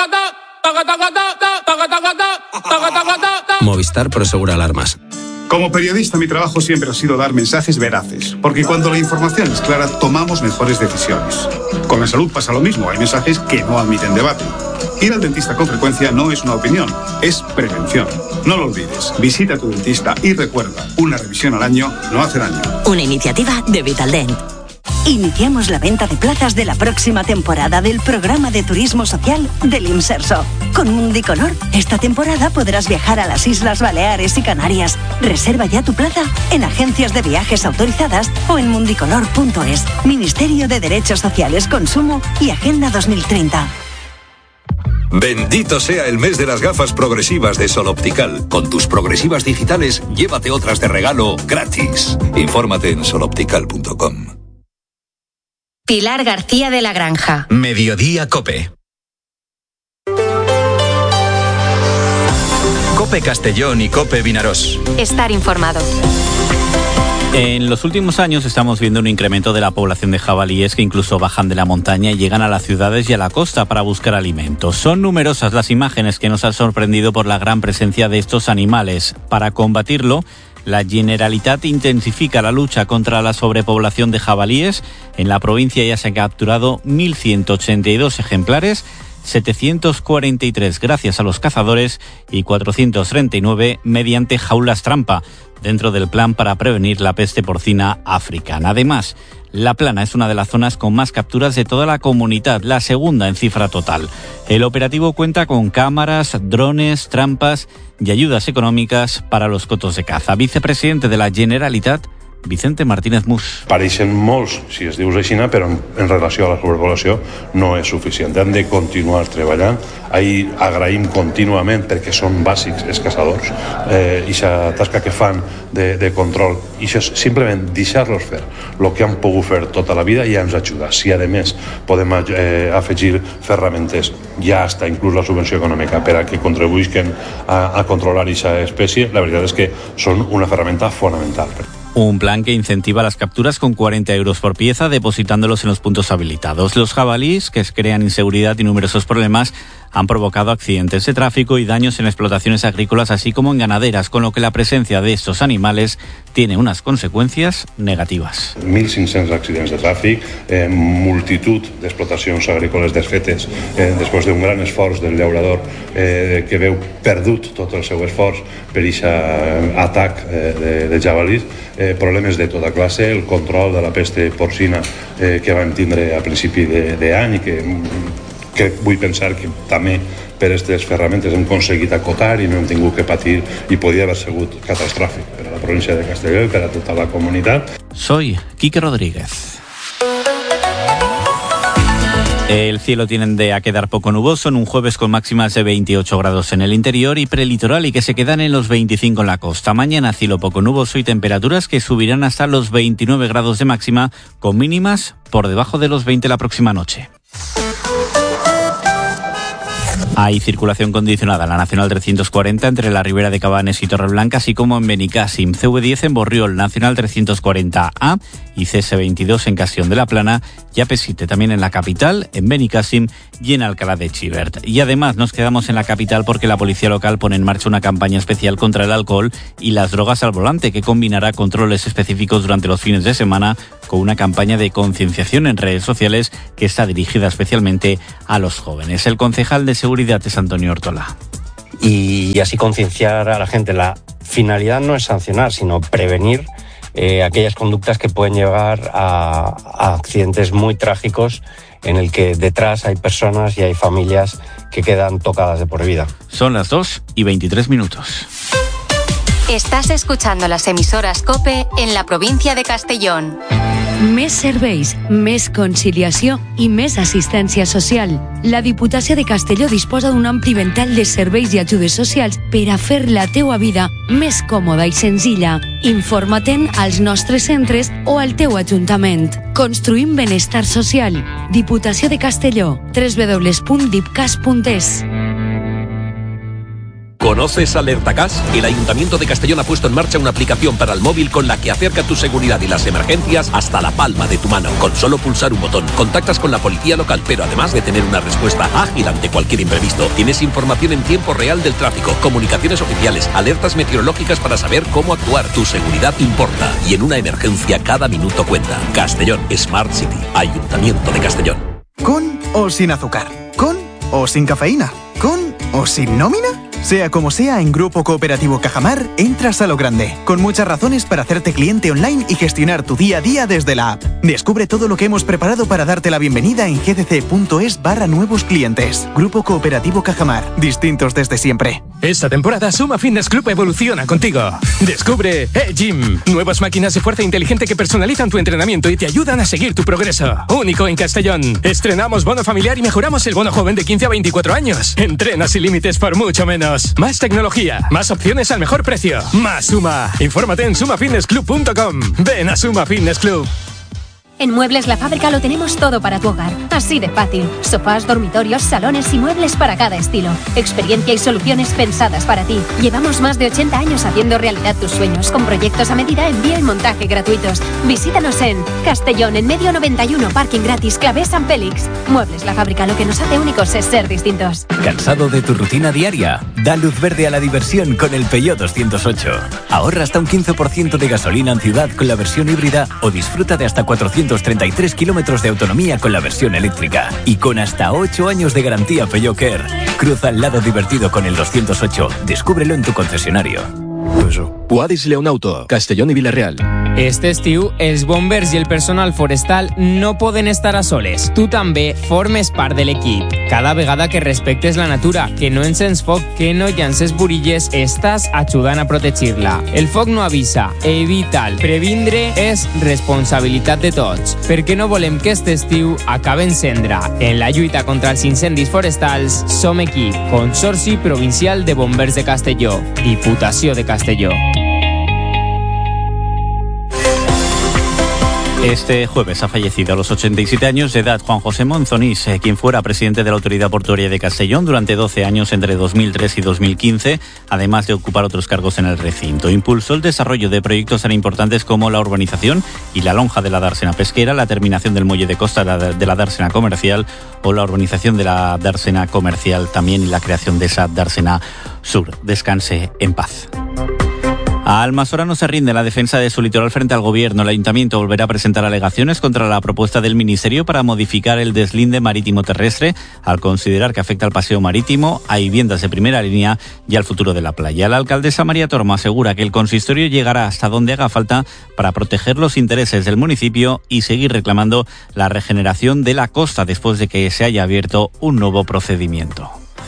Movistar Prosegur Alarmas. Como periodista, mi trabajo siempre ha sido dar mensajes veraces, porque cuando la información es clara, tomamos mejores decisiones. Con la salud pasa lo mismo, hay mensajes que no admiten debate. Ir al dentista con frecuencia no es una opinión, es prevención. No lo olvides, visita a tu dentista y recuerda, una revisión al año no hace daño. Una iniciativa de Vitaldent. Iniciamos la venta de plazas de la próxima temporada del programa de turismo social del Imserso. Con Mundicolor, esta temporada podrás viajar a las Islas Baleares y Canarias. Reserva ya tu plaza en agencias de viajes autorizadas o en mundicolor punto es. Ministerio de Derechos Sociales, Consumo y Agenda dos mil treinta. Bendito sea el mes de las gafas progresivas de Sol Optical. Con tus progresivas digitales, llévate otras de regalo gratis. Infórmate en sol optical punto com. Pilar García de la Granja. Mediodía COPE. COPE Castellón y COPE Vinarós. Estar informado. En los últimos años estamos viendo un incremento de la población de jabalíes que incluso bajan de la montaña y llegan a las ciudades y a la costa para buscar alimentos. Son numerosas las imágenes que nos han sorprendido por la gran presencia de estos animales. Para combatirlo, la Generalitat intensifica la lucha contra la sobrepoblación de jabalíes. En la provincia ya se han capturado mil ciento ochenta y dos ejemplares, setecientos cuarenta y tres gracias a los cazadores y cuatrocientos treinta y nueve mediante jaulas trampa, dentro del plan para prevenir la peste porcina africana. Además, La Plana es una de las zonas con más capturas de toda la comunidad, la segunda en cifra total. El operativo cuenta con cámaras, drones, trampas y ayudas econòmiques para los cotos de caza. Vicepresidente de la Generalitat, Vicente Martínez Mus. Pareixen molts, si es dius així, però en, en relació a la sobrepoblació no és suficient. Hem de continuar treballant. Ahí agraïm contínuament, perquè són bàsics els caçadors, eh, i la tasca que fan de, de control. I això és simplement deixar-los fer el que han pogut fer tota la vida i ja ens ajuda. Si a més podem eh, afegir ferramentes, ja està inclús la subvenció econòmica per a que contribuïsquen a, a controlar aquesta espècie, la veritat és que són una ferramenta fonamental. Un plan que incentiva las capturas con cuarenta euros por pieza, depositándolos en los puntos habilitados. Los jabalíes, que crean inseguridad y numerosos problemas, han provocado accidentes de tráfico y daños en explotaciones agrícolas, así como en ganaderas, con lo que la presencia de estos animales tiene unas consecuencias negativas. mil cinc-cents accidents de tràfic, eh, multitud d'explotacions agrícoles desfetes, eh, després d'un gran esforç del llaurador eh, que veu perdut tot el seu esforç per aquest atac eh, de, de jabalís, eh, problemes de tota classe, el control de la peste porcina eh, que vam tindre a principi d'any i que que vull pensar que també per aquestes ferramentes hem aconseguit acotar i no hem tingut que patir i podia haver sigut catastròfic per a la província de Castelló i per a tota la comunitat. Soy Quique Rodríguez. El cielo tiende a quedar poco nuboso en un jueves con máximas de veintiocho grados en el interior y prelitoral y que se quedan en los veinticinco en la costa. Mañana cielo poco nuboso y temperaturas que subirán hasta los veintinueve grados de máxima con mínimas por debajo de los veinte la próxima noche. Hay circulación condicionada en la Nacional trescientos cuarenta entre la Ribera de Cabanes y Torreblanca, así como en Benicàssim, C V diez en Borriol, Nacional trescientos cuarenta A y C S veintidós en Castellón de la Plana y A P siete también en la capital, en Benicàssim y en Alcalá de Xivert. Y además nos quedamos en la capital porque la policía local pone en marcha una campaña especial contra el alcohol y las drogas al volante que combinará controles específicos durante los fines de semana con una campaña de concienciación en redes sociales que está dirigida especialmente a los jóvenes. El concejal de Seguridad es Antonio Ortola. Y así concienciar a la gente. La finalidad no es sancionar, sino prevenir eh, aquellas conductas que pueden llevar a, a accidentes muy trágicos en el que detrás hay personas y hay familias que quedan tocadas de por vida. Son las dos y veintitrés minutos. Estás escuchando las emisoras COPE en la provincia de Castellón. Més serveis, més conciliació i més assistència social. La Diputació de Castelló disposa d'un ampli ventall de serveis i ajudes socials per a fer la teua vida més còmoda i senzilla. Informa-te'n als nostres centres o al teu ajuntament. Construïm benestar social. Diputació de Castelló. doble u doble u doble u punt dipcas punt es. ¿Conoces AlertaCas? El Ayuntamiento de Castellón ha puesto en marcha una aplicación para el móvil con la que acerca tu seguridad y las emergencias hasta la palma de tu mano. Con solo pulsar un botón, contactas con la policía local, pero además de tener una respuesta ágil ante cualquier imprevisto, tienes información en tiempo real del tráfico, comunicaciones oficiales, alertas meteorológicas para saber cómo actuar. Tu seguridad importa y en una emergencia cada minuto cuenta. Castellón Smart City, Ayuntamiento de Castellón. ¿Con o sin azúcar? ¿Con o sin cafeína? ¿Con o sin nómina? Sea como sea, en Grupo Cooperativo Cajamar entras a lo grande, con muchas razones para hacerte cliente online y gestionar tu día a día desde la app. Descubre todo lo que hemos preparado para darte la bienvenida en gdc.es barra nuevos clientes. Grupo Cooperativo Cajamar, distintos desde siempre. Esta temporada Suma Fitness Club evoluciona contigo. Descubre E-Gym, nuevas máquinas de fuerza inteligente que personalizan tu entrenamiento y te ayudan a seguir tu progreso. Único en Castellón. Estrenamos bono familiar y mejoramos el bono joven de quince a veinticuatro años. Entrena sin límites por mucho menos. Más tecnología, más opciones al mejor precio. Más Suma. Infórmate en suma fitness club punto com. Ven a Suma Fitness Club. En Muebles La Fábrica lo tenemos todo para tu hogar. Así de fácil. Sofás, dormitorios, salones y muebles para cada estilo. Experiencia y soluciones pensadas para ti. Llevamos más de ochenta años haciendo realidad tus sueños, con proyectos a medida, envío y montaje gratuitos. Visítanos en Castellón, en Medio noventa y uno, parking gratis, Clavé San Félix. Muebles La Fábrica, lo que nos hace únicos es ser distintos. ¿Cansado de tu rutina diaria? Da luz verde a la diversión con el Peugeot doscientos ocho. Ahorra hasta un quince por ciento de gasolina en ciudad con la versión híbrida o disfruta de hasta cuatrocientos treinta y tres kilómetros de autonomía con la versión eléctrica y con hasta ocho años de garantía Peugeot Care. Cruza el lado divertido con el doscientos ocho. Descúbrelo en tu concesionario. Puadis Leonauto, Castellón i Vila-real. Este estiu, els bombers i el personal forestal no poden estar a soles. Tu també formes part de l'equip. Cada vegada que respectes la natura, que no encens foc, que no llances burilles, estàs ajudant a protegir-la. El foc no avisa, evita'l. Previndre és responsabilitat de tots, perquè no volem que este estiu acabe en cendra. En la lluita contra els incendis forestals, som equip. Consorci Provincial de Bombers de Castelló. Diputació de Castelló. Este jueves ha fallecido a los ochenta y siete años de edad Juan José Monzonís, eh, quien fuera presidente de la Autoridad Portuaria de Castellón durante doce años entre dos mil tres y dos mil quince, además de ocupar otros cargos en el recinto. Impulsó el desarrollo de proyectos tan importantes como la urbanización y la lonja de la dársena pesquera, la terminación del muelle de costa de la dársena comercial o la urbanización de la dársena comercial también y la creación de esa dársena sur. Descanse en paz. A Almasora no se rinde la defensa de su litoral frente al gobierno. El ayuntamiento volverá a presentar alegaciones contra la propuesta del Ministerio para modificar el deslinde marítimo terrestre al considerar que afecta al paseo marítimo, a viviendas de primera línea y al futuro de la playa. La alcaldesa María Tormo asegura que el consistorio llegará hasta donde haga falta para proteger los intereses del municipio y seguir reclamando la regeneración de la costa después de que se haya abierto un nuevo procedimiento.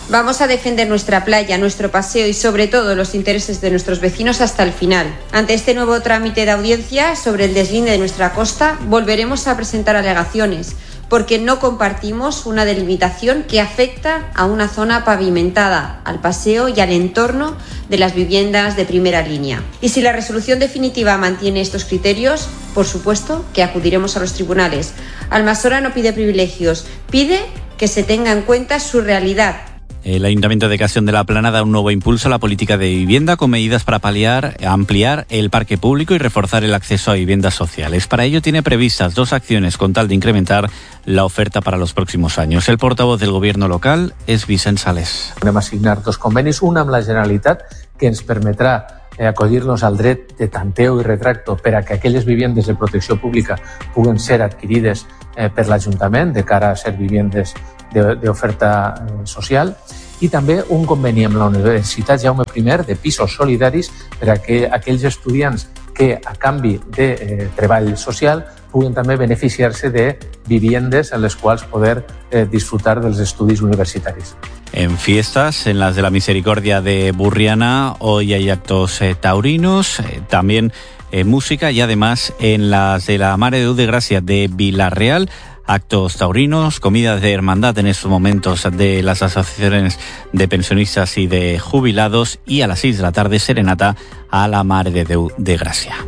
Vamos a defender nuestra playa, nuestro paseo y sobre todo los intereses de nuestros vecinos hasta el final. Ante este nuevo trámite de audiencia sobre el deslinde de nuestra costa, volveremos a presentar alegaciones, porque no compartimos una delimitación que afecta a una zona pavimentada, al paseo y al entorno de las viviendas de primera línea. Y si la resolución definitiva mantiene estos criterios, por supuesto que acudiremos a los tribunales. Almasora no pide privilegios, pide que se tenga en cuenta su realidad. El Ayuntamiento de Castellón de la Plana da un nuevo impulso a la política de vivienda con medidas para paliar, ampliar el parque público y reforzar el acceso a viviendas sociales. Para ello tiene previstas dos acciones con tal de incrementar la oferta para los próximos años. El portavoz del Gobierno local és Vicent Sales. Anem a signar dos convenis, un amb la Generalitat que ens permetrà eh, acollir-nos al dret de tanteo i retracto per a que aquelles viviendes de protecció pública puguen ser adquirides eh, per l'Ajuntament de cara a ser viviendes d'oferta social, i també un conveni amb la Universitat Jaume I de pisos solidaris per a que aquells estudiants que a canvi de eh, treball social puguen també beneficiar-se de viviendes en les quals poder eh, disfrutar dels estudis universitaris. En fiestas, en las de la Misericordia de Burriana, hoy hay actos eh, taurinos, eh, también eh, música, y además en las de la Mare de Déu de Gràcia de Vilareal, actos taurinos, comidas de hermandad en estos momentos de las asociaciones de pensionistas y de jubilados, y a las seis de la tarde serenata a la Mare de Déu de Gràcia.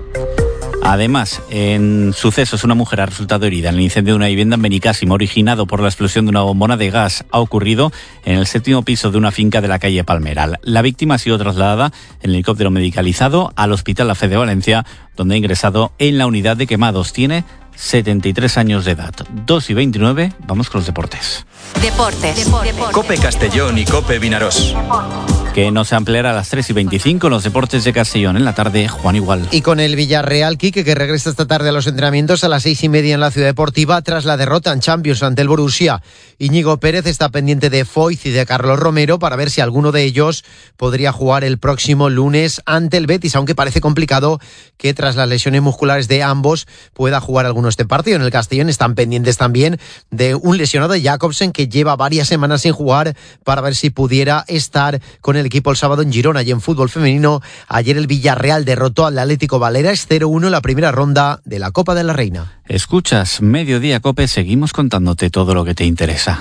Además, en sucesos, una mujer ha resultado herida en el incendio de una vivienda en Benicàssim, originado por la explosión de una bombona de gas. Ha ocurrido en el séptimo piso de una finca de la calle Palmeral. La víctima ha sido trasladada en helicóptero medicalizado al Hospital La Fe de Valencia, donde ha ingresado en la unidad de quemados. Tiene setenta y tres años de edad. dos y veintinueve, vamos con los deportes. Deportes. Deportes. Cope Castellón y Cope Vinarós. Que nos ampliará a las tres y veinticinco los deportes de Castellón. En la tarde, Juan Igual. Y con el Villarreal, Quique, que regresa esta tarde a los entrenamientos a las seis y media en la Ciudad Deportiva tras la derrota en Champions ante el Borussia. Íñigo Pérez está pendiente de Foyth y de Carlos Romero para ver si alguno de ellos podría jugar el próximo lunes ante el Betis, aunque parece complicado que tras las lesiones musculares de ambos pueda jugar alguno este partido. En el Castellón están pendientes también de un lesionado de Jacobsen que lleva varias semanas sin jugar, para ver si pudiera estar con el equipo el sábado en Girona. Y en fútbol femenino, ayer el Villarreal derrotó al Atlético Baleares cero uno en la primera ronda de la Copa de la Reina. Escuchas Mediodía Cope, seguimos contándote todo lo que te interesa.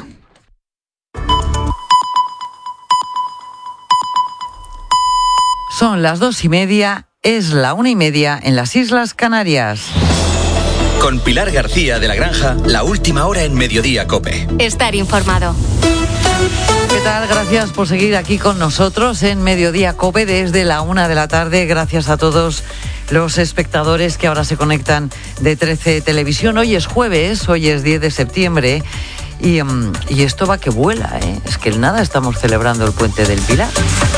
Son las dos y media, es la una y media en las Islas Canarias. Con Pilar García de la Granja, la última hora en Mediodía Cope. Estar informado. ¿Qué tal? Gracias por seguir aquí con nosotros en Mediodía Cope desde la una de la tarde. Gracias a todos los espectadores que ahora se conectan de trece Televisión. Hoy es jueves, hoy es diez de septiembre y, um, y esto va que vuela, ¿eh? Es que nada, estamos celebrando el Puente del Pilar.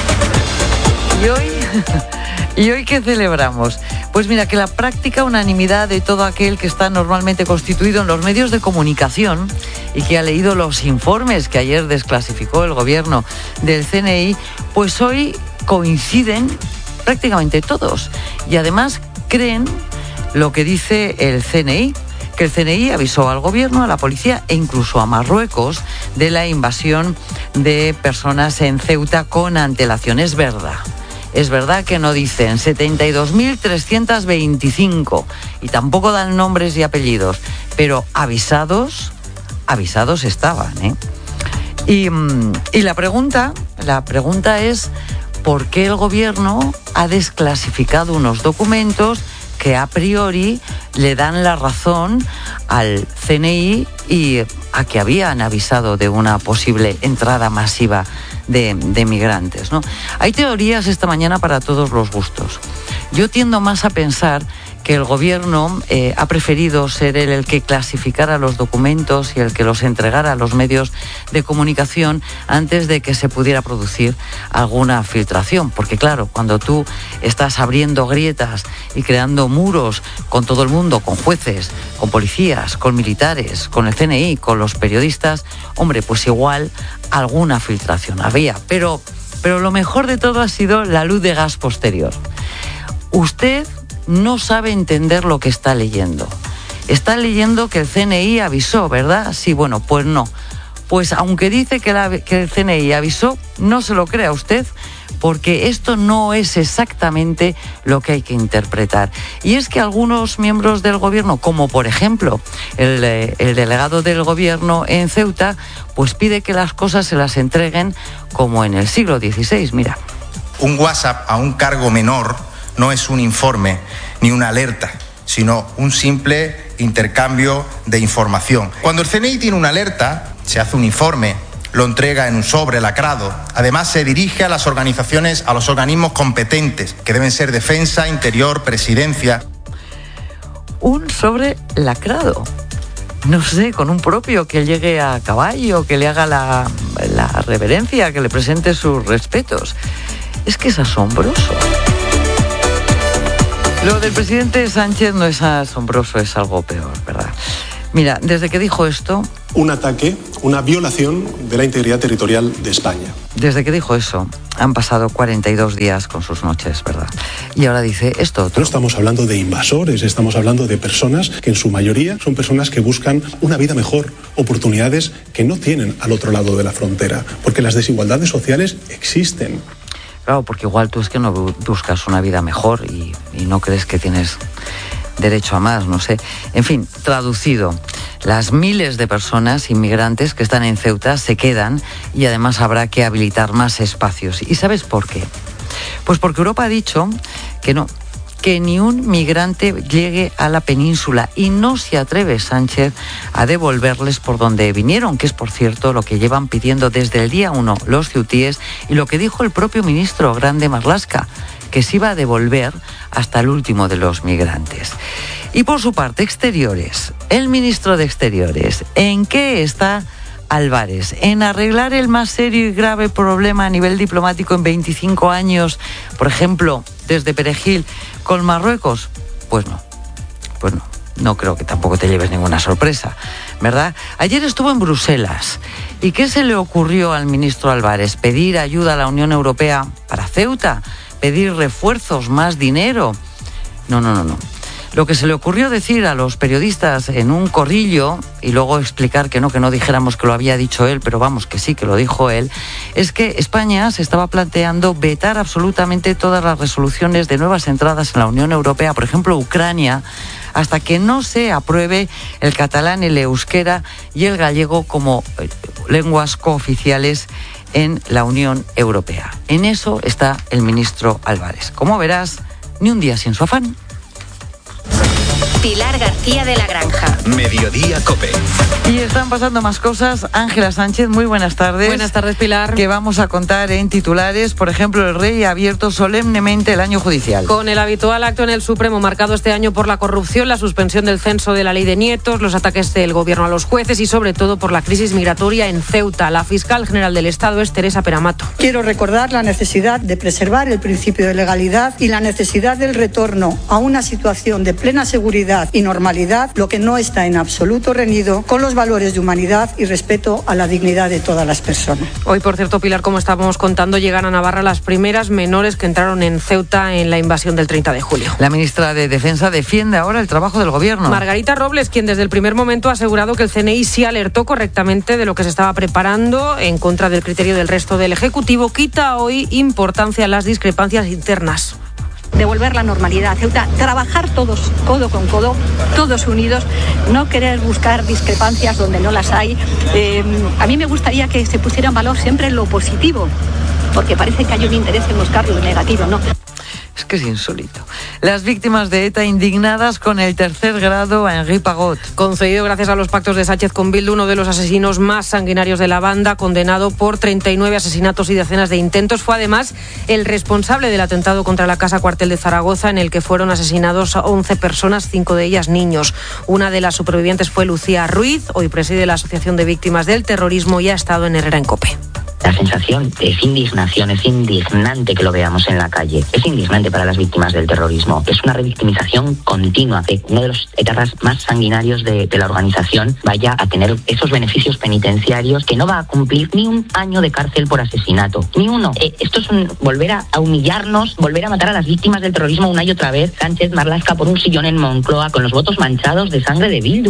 Y hoy... ¿Y hoy qué celebramos? Pues mira, que la práctica unanimidad de todo aquel que está normalmente constituido en los medios de comunicación y que ha leído los informes que ayer desclasificó el gobierno del C N I, pues hoy coinciden prácticamente todos. Y además creen lo que dice el C N I, que el C N I avisó al gobierno, a la policía e incluso a Marruecos de la invasión de personas en Ceuta con antelación. Es verdad. Es verdad que no dicen setenta y dos mil trescientos veinticinco y tampoco dan nombres y apellidos, pero avisados, avisados estaban, ¿eh? Y, y la pregunta, la pregunta es ¿por qué el gobierno ha desclasificado unos documentos que a priori le dan la razón al C N I y a que habían avisado de una posible entrada masiva de, de migrantes, ¿no? Hay teorías esta mañana para todos los gustos. Yo tiendo más a pensar que el gobierno eh, ha preferido ser él el que clasificara los documentos y el que los entregara a los medios de comunicación antes de que se pudiera producir alguna filtración. Porque claro, cuando tú estás abriendo grietas y creando muros con todo el mundo, con jueces, con policías, con militares, con el C N I, con los periodistas, hombre, pues igual alguna filtración había. Pero, pero lo mejor de todo ha sido la luz de gas posterior. Usted no sabe entender lo que está leyendo. Está leyendo que el C N I avisó, ¿verdad? Sí, bueno, pues no. Pues aunque dice que, la, que el C N I avisó, no se lo crea usted, porque esto no es exactamente lo que hay que interpretar. Y es que algunos miembros del gobierno, como por ejemplo el, el delegado del gobierno en Ceuta, pues pide que las cosas se las entreguen como en el siglo dieciséis. Mira. Un WhatsApp a un cargo menor no es un informe ni una alerta, sino un simple intercambio de información. Cuando el C N I tiene una alerta, se hace un informe, lo entrega en un sobre lacrado. Además, se dirige a las organizaciones, a los organismos competentes, que deben ser Defensa, Interior, Presidencia. Un sobre lacrado. No sé, con un propio que llegue a caballo, que le haga la, la reverencia, que le presente sus respetos. Es que es asombroso. Lo del presidente Sánchez no es asombroso, es algo peor, ¿verdad? Mira, desde que dijo esto... Un ataque, una violación de la integridad territorial de España. Desde que dijo eso, han pasado cuarenta y dos días con sus noches, ¿verdad? Y ahora dice esto otro. No estamos hablando de invasores, estamos hablando de personas que en su mayoría son personas que buscan una vida mejor, oportunidades que no tienen al otro lado de la frontera, porque las desigualdades sociales existen. Claro, porque igual tú es que no buscas una vida mejor y, y no crees que tienes derecho a más, no sé. En fin, traducido, las miles de personas inmigrantes que están en Ceuta se quedan y además habrá que habilitar más espacios. ¿Y sabes por qué? Pues porque Europa ha dicho que no, que ni un migrante llegue a la península y no se atreve Sánchez a devolverles por donde vinieron, que es, por cierto, lo que llevan pidiendo desde el día uno los ceutíes y lo que dijo el propio ministro Grande Marlaska, que se iba a devolver hasta el último de los migrantes. Y por su parte, Exteriores, el ministro de Exteriores, ¿en qué está Álvarez? ¿En arreglar el más serio y grave problema a nivel diplomático en veinticinco años, por ejemplo, desde Perejil, con Marruecos? Pues no, pues no. No creo que tampoco te lleves ninguna sorpresa, ¿verdad? Ayer estuvo en Bruselas. ¿Y qué se le ocurrió al ministro Álvarez? ¿Pedir ayuda a la Unión Europea para Ceuta? ¿Pedir refuerzos, más dinero? No, no, no, no. Lo que se le ocurrió decir a los periodistas en un corrillo, y luego explicar que no, que no dijéramos que lo había dicho él, pero vamos, que sí, que lo dijo él, es que España se estaba planteando vetar absolutamente todas las resoluciones de nuevas entradas en la Unión Europea, por ejemplo, Ucrania, hasta que no se apruebe el catalán, el euskera y el gallego como lenguas cooficiales en la Unión Europea. En eso está el ministro Álvarez. Como verás, ni un día sin su afán. Pilar García de la Granja. Mediodía COPE. Y están pasando más cosas. Ángela Sánchez, muy buenas tardes. Buenas tardes, Pilar. Que vamos a contar en titulares. Por ejemplo, el rey ha abierto solemnemente el año judicial. Con el habitual acto en el Supremo marcado este año por la corrupción, la suspensión del censo de la ley de nietos, los ataques del gobierno a los jueces y sobre todo por la crisis migratoria en Ceuta. La fiscal general del Estado es Teresa Peramato. Quiero recordar la necesidad de preservar el principio de legalidad y la necesidad del retorno a una situación de plena seguridad y normalidad, lo que no está en absoluto reñido con los valores de humanidad y respeto a la dignidad de todas las personas. Hoy, por cierto, Pilar, como estábamos contando, llegan a Navarra las primeras menores que entraron en Ceuta en la invasión del treinta de julio. La ministra de Defensa defiende ahora el trabajo del gobierno. Margarita Robles, quien desde el primer momento ha asegurado que el C N I sí alertó correctamente de lo que se estaba preparando en contra del criterio del resto del Ejecutivo, quita hoy importancia a las discrepancias internas. Devolver la normalidad a Ceuta, trabajar todos codo con codo, todos unidos, no querer buscar discrepancias donde no las hay. Eh, a mí me gustaría que se pusiera en valor siempre lo positivo, porque parece que hay un interés en buscar lo negativo, ¿no? Es que es insólito. Las víctimas de ETA indignadas con el tercer grado a Henri Pagot. Concedido gracias a los pactos de Sánchez con Bildu, uno de los asesinos más sanguinarios de la banda, condenado por treinta y nueve asesinatos y decenas de intentos, fue además el responsable del atentado contra la Casa Cuartel de Zaragoza, en el que fueron asesinados once personas, cinco de ellas niños. Una de las supervivientes fue Lucía Ruiz, hoy preside la Asociación de Víctimas del Terrorismo y ha estado en Herrera en COPE. La sensación es indignación, es indignante que lo veamos en la calle. Es indignante para las víctimas del terrorismo. Es una revictimización continua. De uno de los etarras más sanguinarios de, de la organización vaya a tener esos beneficios penitenciarios, que no va a cumplir ni un año de cárcel por asesinato. Ni uno. Eh, esto es un, volver a, a humillarnos, volver a matar a las víctimas del terrorismo una y otra vez. Sánchez Marlaska por un sillón en Moncloa con los votos manchados de sangre de Bildu.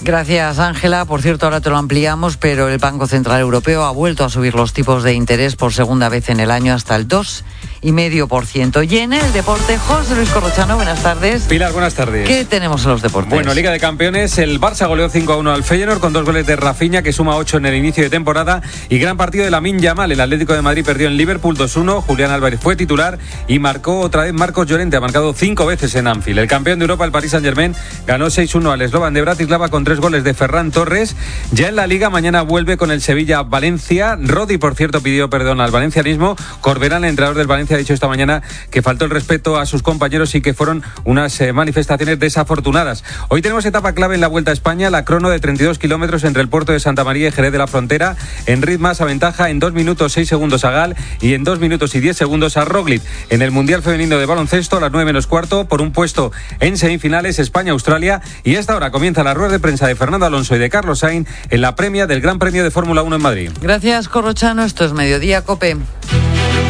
Gracias, Ángela. Por cierto, ahora te lo ampliamos, pero el Banco Central Europeo ha vuelto a subir los tipos de interés por segunda vez en el año hasta el dos coma cinco por ciento. Y en el deporte, José Luis Corrochano, buenas tardes. Pilar, buenas tardes. ¿Qué tenemos en los deportes? Bueno, Liga de Campeones, el Barça goleó cinco a uno al Feyenoord con dos goles de Rafinha, que suma ocho en el inicio de temporada, y gran partido de Lamine Yamal. El Atlético de Madrid perdió en Liverpool dos uno, Julián Álvarez fue titular y marcó otra vez Marcos Llorente, ha marcado cinco veces en Anfield. El campeón de Europa, el Paris Saint-Germain, ganó seis uno al Slovan de Bratislava con tres goles de Ferran Torres. Ya en la Liga, mañana vuelve con el Sevilla-Valencia. Rodi, por cierto, pidió perdón al valencianismo. Corberán, el entrenador del Valencia, ha dicho esta mañana que faltó el respeto a sus compañeros y que fueron unas eh, manifestaciones desafortunadas. Hoy tenemos etapa clave en la Vuelta a España, la crono de treinta y dos kilómetros entre el puerto de Santa María y Jerez de la Frontera. En ritmas aventaja en dos minutos seis segundos a Gal y en dos minutos y diez segundos a Roglic. En el Mundial Femenino de Baloncesto, a las nueve menos cuarto, por un puesto en semifinales, España-Australia. Y a esta hora comienza la rueda de prensa de Fernando Alonso y de Carlos Sainz en la premia del Gran Premio de Fórmula uno en Madrid. Gracias, Corrochano. Esto es Mediodía COPE.